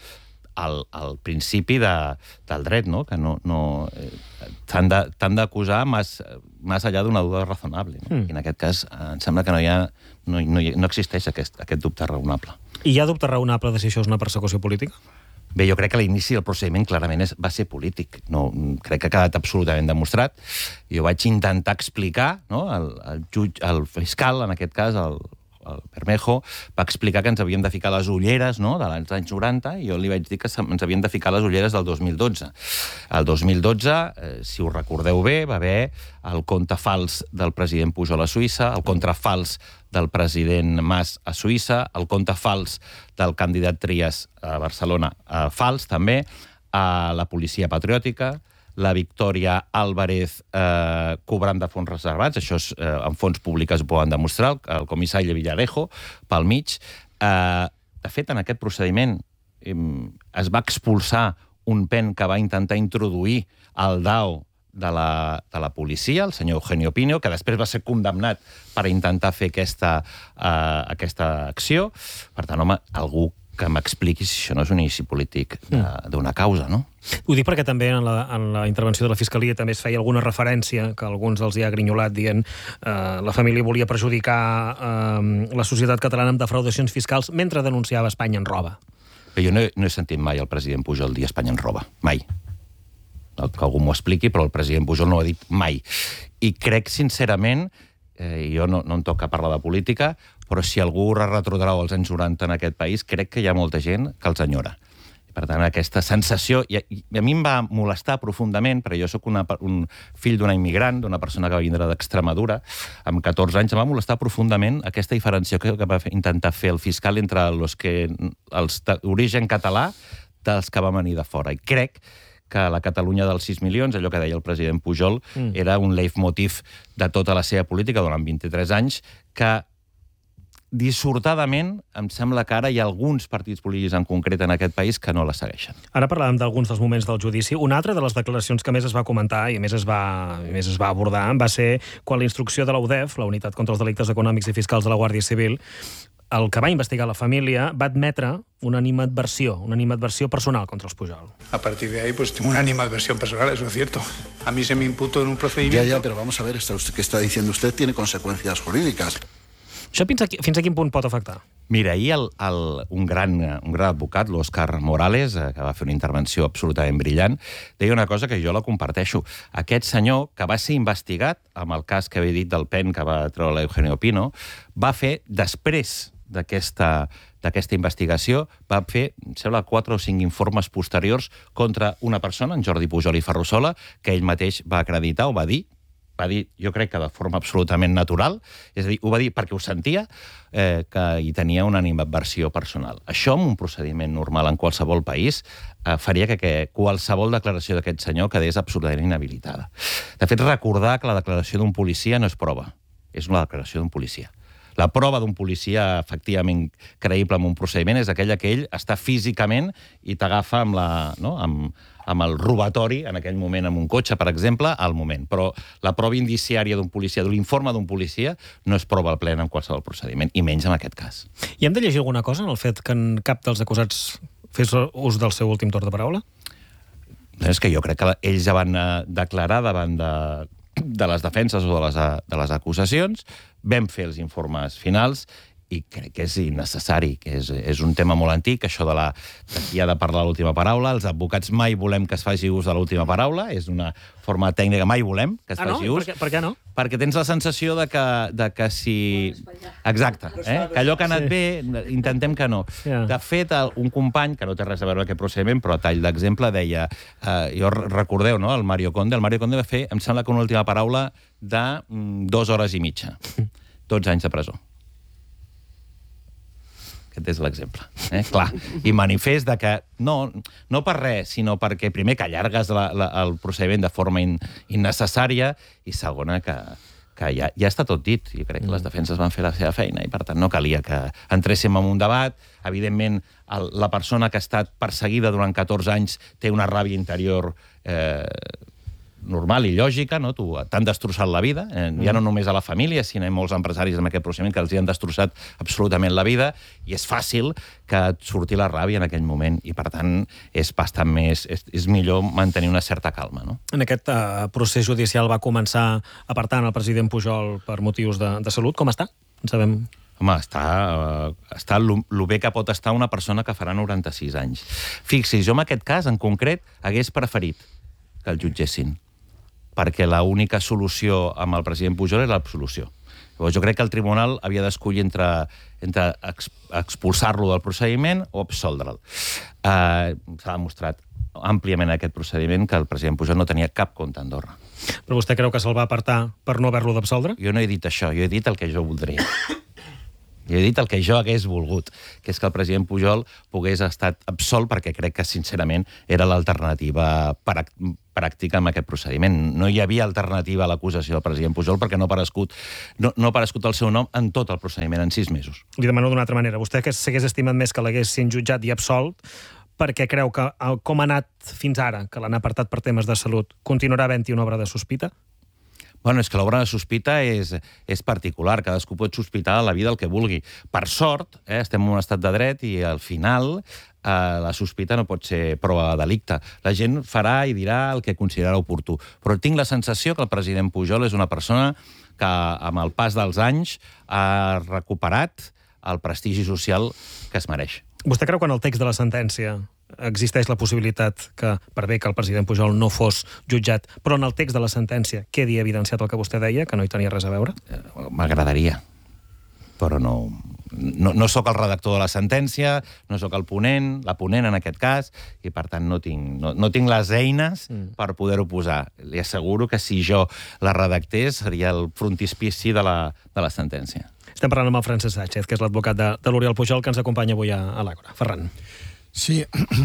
al, al principi de, del dret, no? Que no, no, eh, t'han d'acusar amb més allà d'una duda razonable. No? Mm. I en aquest cas em sembla que no, hi ha, no, no, no existeix aquest, aquest dubte raonable. I hi ha dubte raonable de si això és una persecució política? Bé, jo crec que l'inici del procediment clarament és, va ser polític. No, crec que ha quedat absolutament demostrat. Jo vaig intentar explicar, no? el, el, jutge, el fiscal, en aquest cas, el, el Bermejo, va explicar que ens havíem de ficar les ulleres, no?, de l'any anys noranta, i jo li vaig dir que ens havíem de ficar les ulleres del dos mil dotze. El dos mil dotze, eh, si us recordeu bé, va haver el compte fals del president Pujol a Suïssa, el compte fals del president Mas a Suïssa, el compte fals del candidat Trias a Barcelona eh, fals, també, a la policia patriòtica, la Victòria Álvarez eh, cobrant de fons reservats, això és, eh, en fons públics ho poden demostrar, el, el comissari Villarejo, pel mig. Eh, de fet, en aquest procediment eh, es va expulsar un pen que va intentar introduir el D A O de la, de la policia, el senyor Eugenio Pino, que després va ser condemnat per intentar fer aquesta, eh, aquesta acció. Per tant, home, algú que m'expliqui si això no és un inici polític d'una causa, no? Ho dic perquè també en la, en la intervenció de la Fiscalia també es feia alguna referència que alguns els hi ha grinyolat dient eh, la família volia perjudicar eh, la societat catalana amb defraudacions fiscals mentre denunciava Espanya en roba. Però jo no, no he sentit mai el president Pujol dir Espanya en roba, mai. Que algú m'ho expliqui, però el president Pujol no ho ha dit mai. I crec, sincerament, eh, jo no, no em toca parlar de política, però si algú retrotrau als anys noranta en aquest país, crec que hi ha molta gent que els enyora. Per tant, aquesta sensació... I a, i a mi em va molestar profundament, perquè jo sóc una, un fill d'una immigrant, d'una persona que va vindre d'Extremadura, amb catorze anys, em va molestar profundament aquesta diferenciació que, que va fer, intentar fer el fiscal entre els que els d'origen català dels que van venir de fora. I crec que la Catalunya dels sis milions, allò que deia el president Pujol, mm. era un leitmotiv de tota la seva política durant vint-i-tres anys, que dissortadament, em sembla que ara hi ha alguns partits polítics en concret en aquest país que no la segueixen. Ara parlàvem d'alguns dels moments del judici. Una altra de les declaracions que més es va comentar i més es va, més es va abordar va ser quan la instrucció de la U D E F, la Unitat contra els Delictes Econòmics i Fiscals de la Guàrdia Civil, el que va investigar la família, va admetre una animadversió, una animadversió personal contra els Pujol. A partir de ahí, pues tengo una animadversión personal, eso es cierto. A mí se me imputó en un procedimiento... Ya, ya, pero vamos a ver, esto que está diciendo usted tiene consecuencias jurídicas. Això fins a, fins a quin punt pot afectar? Mira, ahir el, el, un, gran, un gran advocat, l'Òscar Morales, eh, que va fer una intervenció absolutament brillant, deia una cosa que jo la comparteixo. Aquest senyor, que va ser investigat amb el cas que havia dit del pen que va treure l'Eugenio Pino, va fer, després d'aquesta d'aquesta investigació, va fer, em sembla, quatre o cinc informes posteriors contra una persona, en Jordi Pujol i Ferrusola, que ell mateix va acreditar o va dir, va dir, jo crec que de forma absolutament natural, és a dir, ho va dir perquè ho sentia, eh, que hi tenia una animadversió personal. Això, en un procediment normal en qualsevol país, eh, faria que, que qualsevol declaració d'aquest senyor quedés absolutament inhabilitada. De fet, recordar que la declaració d'un policia no és prova, és una declaració d'un policia. La prova d'un policia efectivament creïble en un procediment és aquella que ell està físicament i t'agafa amb, la, no? amb, amb el robatori, en aquell moment amb un cotxe, per exemple, al moment. Però la prova indiciària d'un policia, de l'informe d'un policia, no és prova plena en qualsevol procediment, i menys en aquest cas. I hem de llegir alguna cosa en el fet que en cap dels acusats fes ús del seu últim torn de paraula? És que jo crec que ells ja van declarar davant de... de les defenses o de les, de les acusacions, vam fer els informes finals i crec que és innecessari, que és, és un tema molt antic, això de, la, de qui ha de parlar l'última paraula. Els advocats mai volem que es faci ús de l'última paraula, és una forma tècnica, mai volem que es ah, faci no? ús. Per què, per què no? Perquè tens la sensació de que, de que si... Exacte, eh? que allò que ha anat sí. bé, intentem que no. Yeah. De fet, un company, que no té res a veure amb aquest procediment, però a tall d'exemple, deia... Eh, jo recordeu, no?, el Mario Conde. El Mario Conde va fer, em sembla que una última paraula de mm, dues hores i mitja. dotze anys de presó. Aquest és l'exemple. Eh? Clar. I manifest de que no, no per res, sinó perquè, primer, que allargues la, la, el procediment de forma in, innecessària i, segona, que, que ja, ja està tot dit. Jo crec que les defenses van fer la seva feina i, per tant, no calia que entréssim en un debat. Evidentment, el, la persona que ha estat perseguida durant catorze anys té una ràbia interior eh, normal i lògica, no? T'han destrossat la vida, eh? ja no només a la família, sinó a molts empresaris en aquest procediment que els hi han destrossat absolutament la vida, i és fàcil que et surti la ràbia en aquell moment, i per tant és bastant més... És, és millor mantenir una certa calma, no? En aquest uh, procés judicial va començar apartant el president Pujol per motius de, de salut. Com està? En sabem... Home, està, uh, està el bé que pot estar una persona que farà noranta-sis anys. Fixis, jo en aquest cas, en concret, hagués preferit que el jutgessin, perquè l'única solució amb el president Pujol és l'absolució. Llavors, jo crec que el tribunal havia d'escollir entre, entre expulsar-lo del procediment o absoldre'l. Uh, S'ha demostrat àmpliament en aquest procediment que el president Pujol no tenia cap compte a Andorra. Però vostè creu que se'l va apartar per no haver-lo d'absoldre? Jo no he dit això, jo he dit el que jo voldria. Jo he dit el que jo hagués volgut, que és que el president Pujol pogués estar absolt, perquè crec que, sincerament, era l'alternativa pràctica en aquest procediment. No hi havia alternativa a l'acusació del president Pujol perquè no ha aparegut, no, no ha aparegut el seu nom en tot el procediment, en sis mesos. Li demano d'una altra manera. Vostè que s'hagués estimat més que l'haguessin jutjat i absolt, perquè creu que, com ha anat fins ara, que l'han apartat per temes de salut, continuarà havent-hi una obra de sospita? Bueno, és que l'obra de sospita és, és particular, cadascú pot sospitar a la vida el que vulgui. Per sort, eh, estem en un estat de dret i al final eh, la sospita no pot ser prova de delicte. La gent farà i dirà el que considerarà oportú. Però tinc la sensació que el president Pujol és una persona que amb el pas dels anys ha recuperat el prestigi social que es mereix. Vostè creu que en el text de la sentència existeix la possibilitat que, per bé que el president Pujol no fos jutjat, però en el text de la sentència quedi evidenciat el que vostè deia, que no hi tenia res a veure? M'agradaria, però no... No, no sóc el redactor de la sentència, no sóc el ponent, la ponent en aquest cas, i per tant no tinc, no, no tinc les eines mm. per poder-ho posar. Li asseguro que si jo la redactés seria el frontispici de la, de la sentència. Estem parlant amb el Francesc Sánchez, que és l'advocat de, de l'Oriol Pujol, que ens acompanya avui a, a l'Àgora. Ferran. Sí,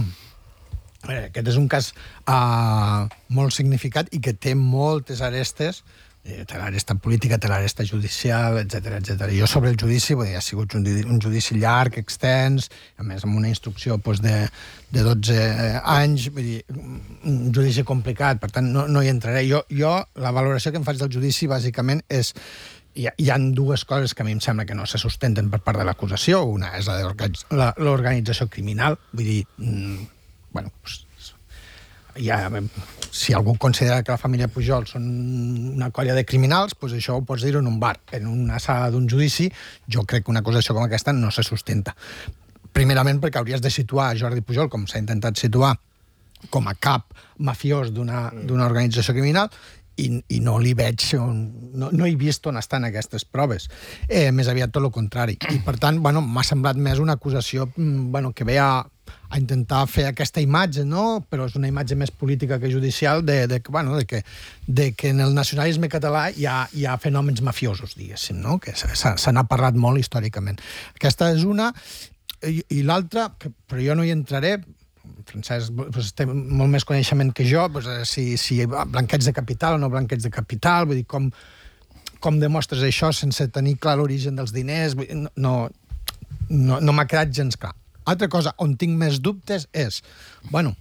aquest és un cas uh, molt significat i que té moltes arestes, eh, té l'aresta política, té l'aresta judicial, etcètera, etcètera. Jo sobre el judici, vull dir, ha sigut un, un judici llarg, extens, a més amb una instrucció doncs, de, de dotze anys, vull dir, un judici complicat, per tant no, no hi entraré. Jo, jo, la valoració que em faig del judici bàsicament és Hi ha, hi ha dues coses que a mi em sembla que no se sustenten per part de l'acusació. Una és la de l'organització criminal. Vull dir, mmm, bueno, pues, ja, si algú considera que la família Pujol són una colla de criminals, pues això ho pots dir en un bar. En una sala d'un judici, jo crec que una acusació com aquesta no se sustenta. Primerament perquè hauries de situar a Jordi Pujol, com s'ha intentat situar, com a cap mafiós d'una d'una organització criminal, I, i no li veig, no, no he vist on estan aquestes proves. Eh, més aviat tot el contrari. I, per tant, bueno, m'ha semblat més una acusació bueno, que ve a, a intentar fer aquesta imatge, no? Però és una imatge més política que judicial de, de, bueno, de, que, de que en el nacionalisme català hi ha, hi ha fenòmens mafiosos, diguéssim, no? Que se n'ha parlat molt històricament. Aquesta és una, i, i l'altra, però jo no hi entraré, Francesc pues, té molt més coneixement que jo, pues, si, si blanqueig de capital o no blanqueig de capital, vull dir, com, com demostres això sense tenir clar l'origen dels diners, vull dir, no, no, no m'ha quedat gens clar. Altra cosa, on tinc més dubtes és, bueno,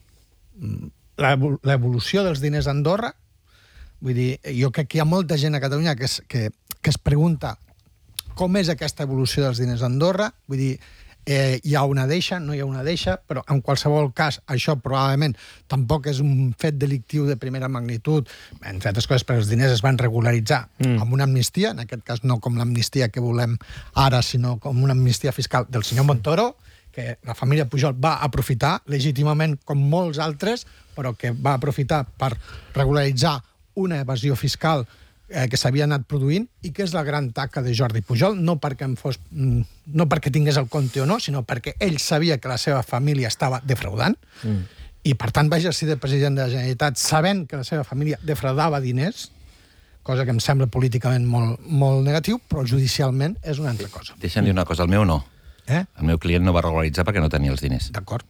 l'evolució dels diners a Andorra, vull dir, jo crec que hi ha molta gent a Catalunya que es, que, que es pregunta com és aquesta evolució dels diners a Andorra, vull dir, Eh, hi ha una deixa, no hi ha una deixa, però en qualsevol cas això probablement tampoc és un fet delictiu de primera magnitud, entre altres coses perquè els diners es van regularitzar mm. amb una amnistia, en aquest cas no com l'amnistia que volem ara, sinó com una amnistia fiscal del senyor Montoro, que la família Pujol va aprofitar legítimament com molts altres, però que va aprofitar per regularitzar una evasió fiscal Eh, que s'havia anat produint i que és la gran taca de Jordi Pujol, no perquè, em fos, no perquè tingués el compte o no, sinó perquè ell sabia que la seva família estava defraudant mm. i, per tant, va exercir de president de la Generalitat sabent que la seva família defraudava diners, cosa que em sembla políticament molt, molt negatiu, però judicialment és una altra cosa. Deixa'm dir una cosa, el meu no. Eh? El meu client no va regularitzar perquè no tenia els diners. D'acord.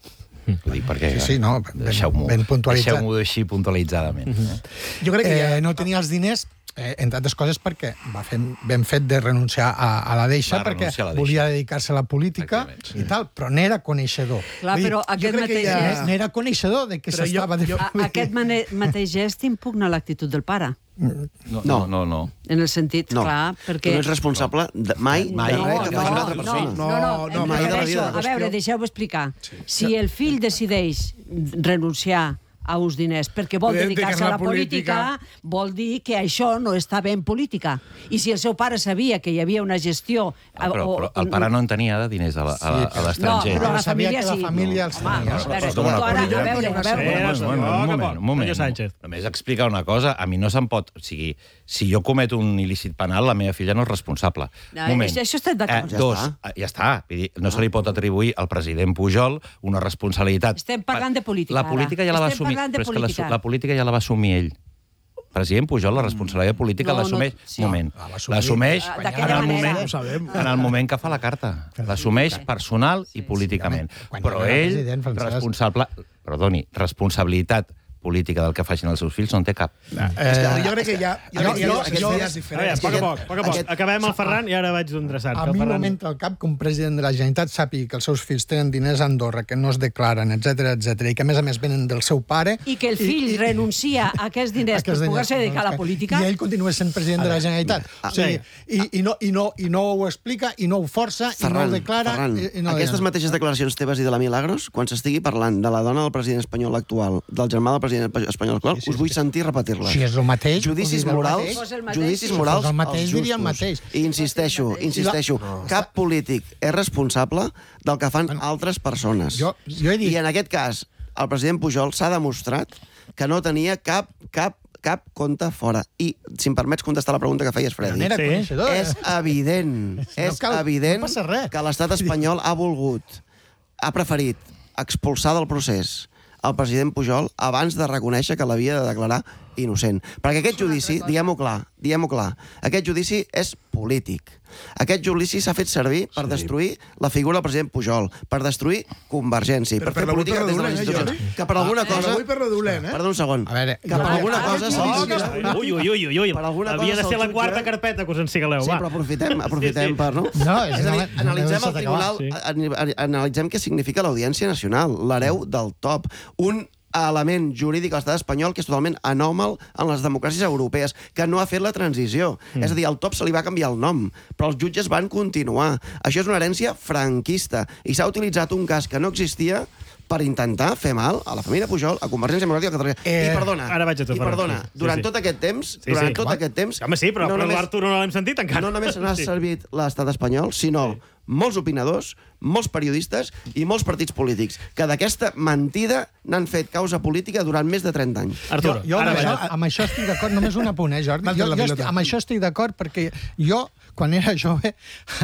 Ho dic perquè... Sí, sí, no, deixeu-m'ho ben puntualitzat. deixeu-m'ho així puntualitzadament. Eh? Jo crec que ja... eh, no tenia els diners, eh, entre altres coses, perquè va fer ben fet de renunciar a, a la deixa, Va perquè renunciar a la deixa. volia dedicar-se a la política sí. i tal, però n'era coneixedor. Clar, Vull dir, però jo aquest crec que mateix ja... gest- N'era coneixedor de que Però s'estava... jo, jo, a, aquest mane, mateix gest impugna l'actitud del pare. No, no, no. no. En el sentit, No. clar, perquè... Tu no ets responsable de, mai No, de res no, que no, faci una altra no, persona. no, no, no, mai de la vida. A veure, deixeu-me explicar. Si el fill decideix renunciar a uns diners perquè vol Podem dedicar-se dedicar-se a la política, vol dir que això no està bé en política. I si el seu pare sabia que hi havia una gestió... Ah, però, o- però el pare no en tenia de diners a la- a la- a l'estranger. No, però la Sabia família que la sí. família els Home, tenia. a veure, Però, tu però, ara, però, a veure, a veure... Un moment, un moment, un moment. Sánchez. Només explicar una cosa, a mi no se'm pot... O sigui, si jo cometo un il·lícit penal, la meva filla no és responsable. No, Un moment. això- això estem d'acord. Eh, dos, eh, ja està. Vull dir, no se li pot atribuir al president Pujol una responsabilitat. Estem parlant de política, La política ja ara. la va Estem assumir, parlant de però és que la, política. la política ja la va assumir ell. President Pujol, la responsabilitat política No, no, l'assumeix... sí. moment. Ah, va assumir. L'assumeix Ah, en d'aquella el manera. moment, Ho sabem. en el moment que fa la carta. L'assumeix personal i políticament. Quan Però era ell, president, Francesc. responsable... Perdoni, responsabilitat política del que facin els seus fills no en té cap. És que jo crec que hi ha, jo, crec que hi ha jo- aquests jo- dies A diferents. veure, a poc a poc, a poc, a poc. Acabem el Ferran i ara vaig d'endreçar. A mi no m'entra al cap que un president de la Generalitat sàpiga que els seus fills tenen diners a Andorra, que no es declaren, etc etc i que, a més a més, venen del seu pare... I que el fill i, renuncia a aquests diners per poder-se dedicar a la política... I ell continua sent president de la Generalitat. O sigui, i, i, no, i, no, I no ho explica, i no ho força, Ferran, i no ho declara... Ferran, i, i no aquestes deia. mateixes declaracions teves i de la Milagros, quan s'estigui parlant de la dona del president espanyol actual, del germà del president espanyol actual, us vull sentir repetir-les. Si és el mateix... Judicis vull dir, el morals, mateix. Fos el mateix, judicis sí. morals Fos el mateix, als diria el justos. mateix. I insisteixo, insisteixo, cap polític és responsable del que fan altres persones. Jo- jo he dit- I en aquest cas, el president Pujol s'ha demostrat que no tenia cap, cap cap compte fora. I, si em permets contestar la pregunta que feies, Freddy, Però n'era sí. coneixedor, eh? és evident, No és cal- evident no passa res. que l'estat espanyol ha volgut, ha preferit expulsar del procés el president Pujol abans de reconèixer que l'havia de declarar innocent. Perquè aquest judici, diguem-ho clar, diguem-ho clar, aquest judici és polític. Aquest judici s'ha fet servir per destruir la figura del president Pujol, per destruir Convergència, i per, Per fer l'avui política per des de lo les dolent, eh, institucions. Jordi? Que per alguna Ah, cosa... l'avui per lo dolent, eh? Perdó un segon. A veure, que per alguna cosa... Ui, ui, ui, ui, ui. Per alguna Havia cosa de ser se'l la quarta jutge- carpeta que us ensigaleu, Sí, va. però aprofitem, aprofitem Sí, sí. per... No? No, és és a dir, no- no analitzem deixa't el tribunal, acabar, an- an- analitzem què significa l'Audiència Nacional, l'hereu del top. Un element jurídic a l'estat espanyol que és totalment anòmal en les democràcies europees, que no ha fet la transició. Mm. És a dir, al top se li va canviar el nom, però els jutges van continuar. Això és una herència franquista, i s'ha utilitzat un cas que no existia per intentar fer mal a la família Pujol, a Convergència Democràtica de Catalunya. Eh, I perdona, ara vaig a tu, i Ferran. perdona, Sí, sí, durant sí. tot aquest temps, Sí, durant sí. tot aquest temps... Home, sí, però, no però només- l'Artur no l'hem sentit encara. no només n'ha Sí. servit l'estat espanyol, sinó sí. molts opinadors, molts periodistes i molts partits polítics, que d'aquesta mentida n'han fet causa política durant més de trenta anys. Artur, jo amb, ara això, vaig. amb això estic d'acord, només un apunt, eh, Jordi? M'ha Jo, tret la jo pilota. estic, amb això estic d'acord perquè jo, quan era jove,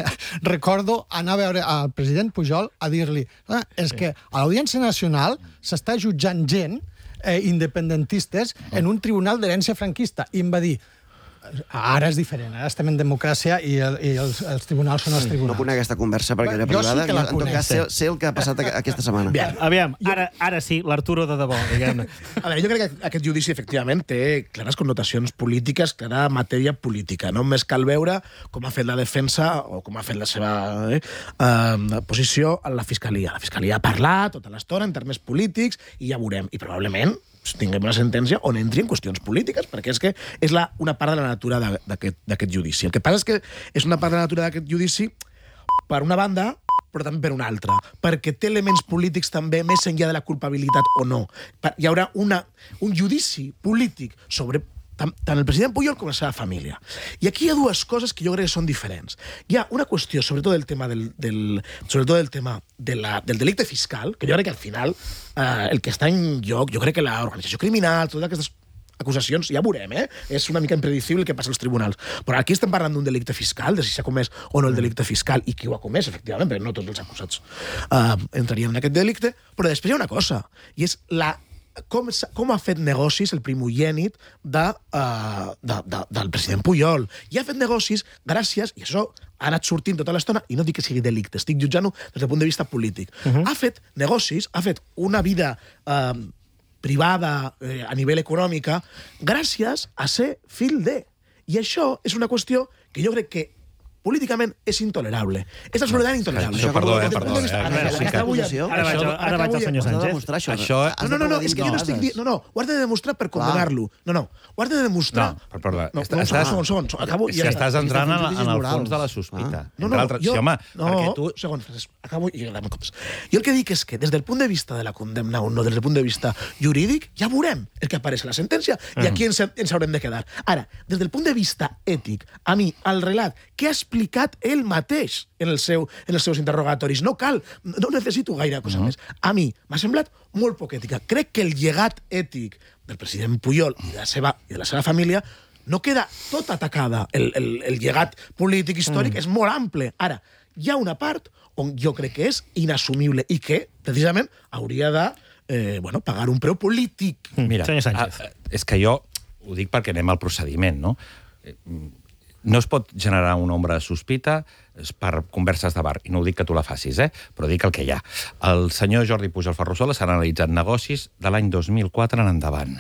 recordo anar a veure al president Pujol a dir-li ah, és que a l'Audiència Nacional s'està jutjant gent eh, independentistes en un tribunal d'herència franquista. I em va dir, ara és diferent, ara estem en democràcia i, el, i els, els tribunals són els No tribunals. conec aquesta conversa perquè era Jo sí privada. que la Jo, en tot conec. cas, sé, sé el que ha passat a- aquesta setmana. Aviam, aviam ara, ara sí, l'Arturo de debò, diguem-ne. A veure, jo crec que aquest judici, efectivament, té clares connotacions polítiques, clara matèria política. No només cal veure com ha fet la defensa o com ha fet la seva eh, eh, posició en la Fiscalia. La Fiscalia ha parlat tota l'estona en termes polítics i ja veurem. I probablement tinguem una sentència on entri en qüestions polítiques, perquè és que és la, una part de la natura de- d'aquest d'aquest judici. El que passa és que és una part de la natura d'aquest judici per una banda, però també per una altra, perquè té elements polítics també més enllà de la culpabilitat o no. Per- Hi haurà una, un judici polític sobre tant, tant el president Pujol com la seva família. I aquí hi ha dues coses que jo crec que són diferents. Hi ha una qüestió, sobretot del tema del, del, sobretot del tema de la, del delicte fiscal, que jo crec que al final eh, el que està en joc, jo crec que l'organització criminal, totes aquestes acusacions, ja veurem, eh? És una mica impredicible el que passa als tribunals. Però aquí estem parlant d'un delicte fiscal, de si s'ha comès o no el delicte fiscal, i qui ho ha comès, efectivament, perquè no tots els acusats uh, entrarien en aquest delicte. Però després hi ha una cosa, i és la com, com ha fet negocis el primogènit de, uh, de, de, del president Pujol. I ha fet negocis gràcies, i això ha anat sortint tota l'estona, i no dic que sigui delicte, estic jutjant-ho des del punt de vista polític. Uh-huh. Ha fet negocis, ha fet una vida uh, privada eh, a nivell econòmica gràcies a ser fill de. I això és una qüestió que jo crec que políticament és intolerable. És absolutament intolerable. Això, perdó, eh, perdó. Ara vaig al senyor Sánchez. Això... No, no, no, és que jo no estic dient... No, no, ho has de demostrar per condenar-lo. No, no, ho has de demostrar... No, perdó. No, un segon, un segon, acabo... És que estàs entrant en el fons de la sospita. No, no, jo... Sí, home, no, un segon, acabo i anem cops. Jo el que dic és que des del punt de vista de la condemna o no, des del punt de vista jurídic, ja veurem el que apareix a la sentència i aquí ens, ens haurem de quedar. Ara, des del punt de vista ètic, a mi, el relat que ha explicat ell mateix en, el seu, en els seus interrogatoris. No cal, no necessito gaire cosa uh-huh. més. A mi m'ha semblat molt poc ètica. Crec que el llegat ètic del president Pujol i de la seva, i de la seva família no queda tot atacada. El, el, el llegat polític històric mm. és molt ample. Ara, hi ha una part on jo crec que és inassumible i que, precisament, hauria de eh, bueno, pagar un preu polític. Mira, a, és que jo ho dic perquè anem al procediment, no? No es pot generar una ombra de sospita per converses de bar, i no ho dic que tu la facis, eh? Però dic el que hi ha. El senyor Jordi Pujol Ferrusola s'han analitzat negocis de l'any dos mil quatre en endavant.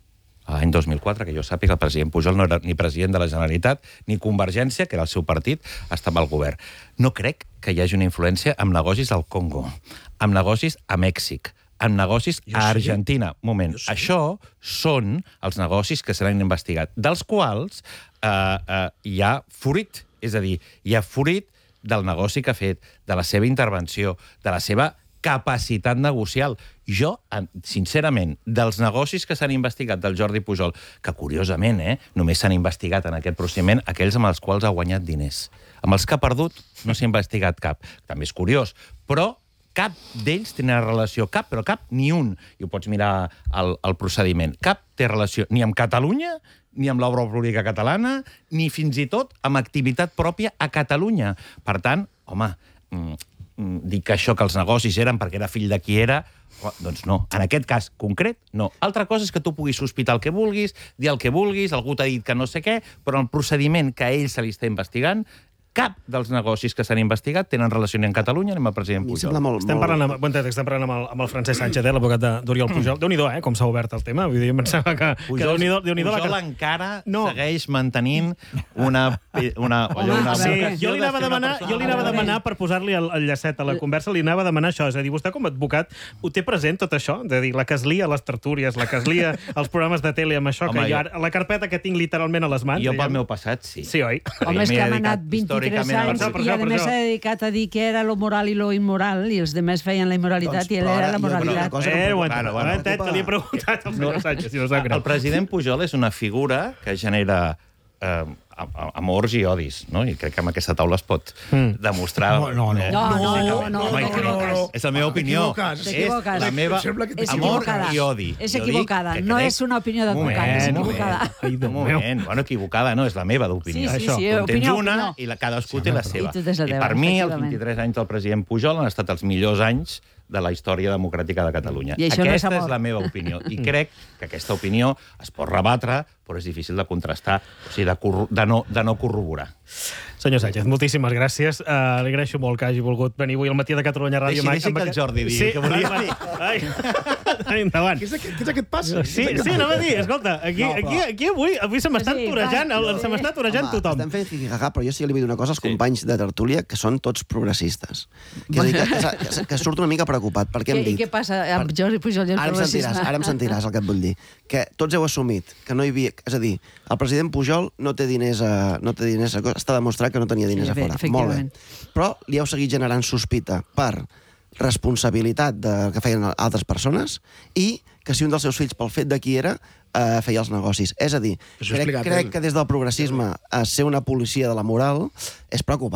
L'any dos mil quatre, que jo sàpiga, el president Pujol no era ni president de la Generalitat, ni Convergència, que era el seu partit, estava al govern. No crec que hi hagi una influència amb negocis al Congo, amb negocis a Mèxic, amb negocis a Argentina. Un moment, això són els negocis que seran investigats, dels quals eh, eh, hi ha fruit, és a dir, hi ha fruit del negoci que ha fet, de la seva intervenció, de la seva capacitat negocial. Jo, sincerament, dels negocis que s'han investigat del Jordi Pujol, que curiosament, eh, només s'han investigat en aquest procediment aquells amb els quals ha guanyat diners. Amb els que ha perdut no s'ha investigat cap. També és curiós, però cap d'ells té una relació, cap, però cap, ni un, i ho pots mirar al, al procediment, cap té relació ni amb Catalunya, ni amb l'obra pública catalana, ni fins i tot amb activitat pròpia a Catalunya. Per tant, home, mm, mm, dir que això, que els negocis eren perquè era fill de qui era, doncs no. En aquest cas concret, no. Altra cosa és que tu puguis sospitar el que vulguis, dir el que vulguis, algú t'ha dit que no sé què, però el procediment que a ell se li està investigant, cap dels negocis que s'han investigat tenen relació ni amb Catalunya ni amb el president Pujol. Molt, estem parlant, amb, bon temps, estem parlant amb, el, amb el Francesc Sánchez, eh, l'advocat d'Oriol Pujol. Déu-n'hi-do, eh, com s'ha obert el tema. Vull dir, em pensava que... Pujol, que Déu-n'hi-do, Déu-n'hi-do Pujol la... encara no. segueix mantenint una... una, Home, una sí, jo li anava a demanar, jo li anava a demanar per posar-li el, el llacet a la conversa, li anava a demanar això. És a dir, vostè com a advocat ho té present tot això? És a dir, la que es lia a les tertúries, la que es lia als programes de tele amb això, home, que jo, ara, la carpeta que tinc literalment a les mans. Jo pel meu passat, sí. Sí, oi? Home, és que han anat vint-i-tres anys i a més s'ha dedicat a dir que era lo moral i lo immoral, i els demés feien la immoralitat i ell era la moralitat. Eh, ho he entenc, que li he preguntat al senyor Sánchez, si no sap greu. El president Pujol és una figura que genera eh, amors i odis, no? I crec que amb aquesta taula es pot mm. demostrar... No, no, no. Eh, no, no, no, no, no, no, no. És la meva opinió. T'equivoques. És la meva amor i odi. És equivocada. No és una opinió d'advocat, és equivocada. Un moment, bueno, equivocada no, és la meva d'opinió. Sí, sí, sí. Tu tens una i cadascú té la seva. I per mi, els vint-i-tres anys del president Pujol han estat els millors anys de la història democràtica de Catalunya. Aquesta no és, és la meva opinió. I crec que aquesta opinió es pot rebatre, però és difícil de contrastar, o sigui, de, de, no, de no corroborar. Senyor Sánchez, moltíssimes gràcies. Uh, li agraeixo molt que hagi volgut venir avui al matí de Catalunya Ràdio. Deixi, deixi que el Jordi digui sí, que volia dir. Ai, ai, endavant. Què és aquest, què és aquest pas? Sí, sí, anava a dir, escolta, aquí, no, aquí, aquí avui, avui se m'està sí, torejant, el, se m'està torejant Home, tothom. Estem fent jijijaja, però jo sí que li vull dir una cosa als sí. companys de tertúlia, que són tots progressistes. Que, és dir, que, que, que, que surt una mica preocupat, perquè hem dit... I què passa amb Jordi Pujol i el ara progressisme? Em sentiràs, ara em sentiràs el que et vull dir. Que tots heu assumit que no hi havia... És a dir, el president Pujol no té diners a... No té diners a està demostrat que no tenia diners sí, a fora. Molt bé. Però li heu seguit generant sospita per responsabilitat de que feien altres persones i que si un dels seus fills, pel fet de qui era, eh, feia els negocis. És a dir, crec, crec que des del progressisme a ser una policia de la moral és preocupant.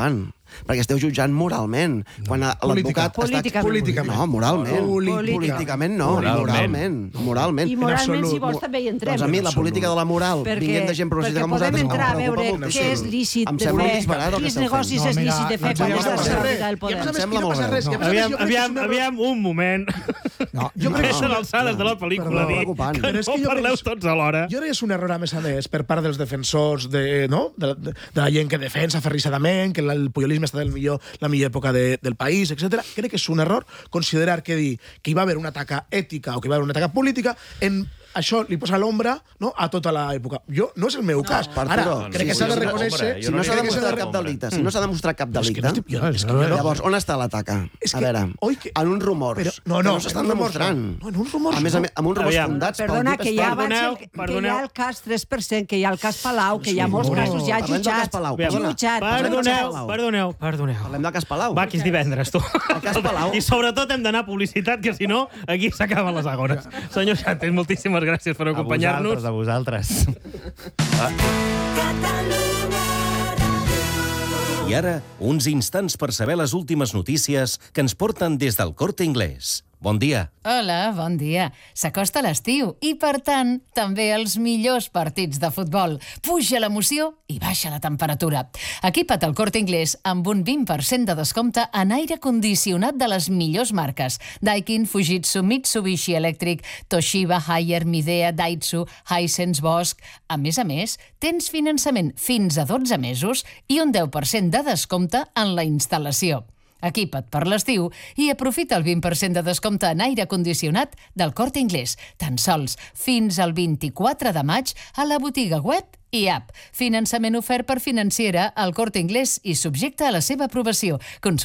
perquè esteu jutjant moralment. Quan l'advocat... Políticament. No, moralment. Políticament no, moralment. Moralment. I moralment, si vols, també hi entrem. Doncs a mi, la política de la moral, vinguent de gent progressista com vosaltres... Perquè podem entrar a veure què és lícit de fer, quins negocis és lícit de fer quan estàs servit del poder. Em sembla molt greu. Aviam, aviam, aviam, un moment. No, jo crec que són alçades de la pel·lícula dir que no parleu tots alhora. Jo crec que és un error, a més a més, per part dels defensors de, no? de, de, de la gent que defensa ferrissadament, que el pujolisme està en la millor època de, del país, etcètera. Crec que és un error considerar que dir que hi va haver una taca ètica o que hi va haver una taca política en això li posa l'ombra, no, a tota l'època. Jo, no és el meu cas. No, Ara, no, crec que s'ha de reconèixer... Si no s'ha demostrat cap delicte, si no s'ha demostrat cap delicte, llavors, on està la taca? A veure, en uns rumors. No, no, no s'estan demostrant. No, en uns rumors. A més, amb uns rumors fundats pel Perdona, que hi ha el cas tres per cent, que hi ha el cas Palau, que hi ha molts casos ja jutjats. Jutjats. Perdoneu, perdoneu, perdoneu. Parlem del cas Palau. Va, que és divendres, tu. El cas Palau. I sobretot hem d'anar a publicitat, que si no, aquí s'acaben les agores. Senyor Xantes, moltíssimes gràcies per acompanyar-nos. A vosaltres, a vosaltres. I ara, uns instants per saber les últimes notícies que ens porten des del Corte Inglés. Bon dia. Hola, bon dia. S'acosta l'estiu i, per tant, també els millors partits de futbol. Puja l'emoció i baixa la temperatura. Equipa't al Corte Inglés amb un vint per cent de descompte en aire condicionat de les millors marques. Daikin, Fujitsu, Mitsubishi Electric, Toshiba, Haier, Midea, Daitsu, Hisense, Bosch... A més a més, tens finançament fins a dotze mesos i un deu per cent de descompte en la instal·lació. Equipa't per l'estiu i aprofita el vint per cent de descompte en aire condicionat del Corte Inglés, tan sols fins al vint-i-quatre de maig a la botiga web i app. Finançament ofert per financera al Corte Inglés i subjecte a la seva aprovació.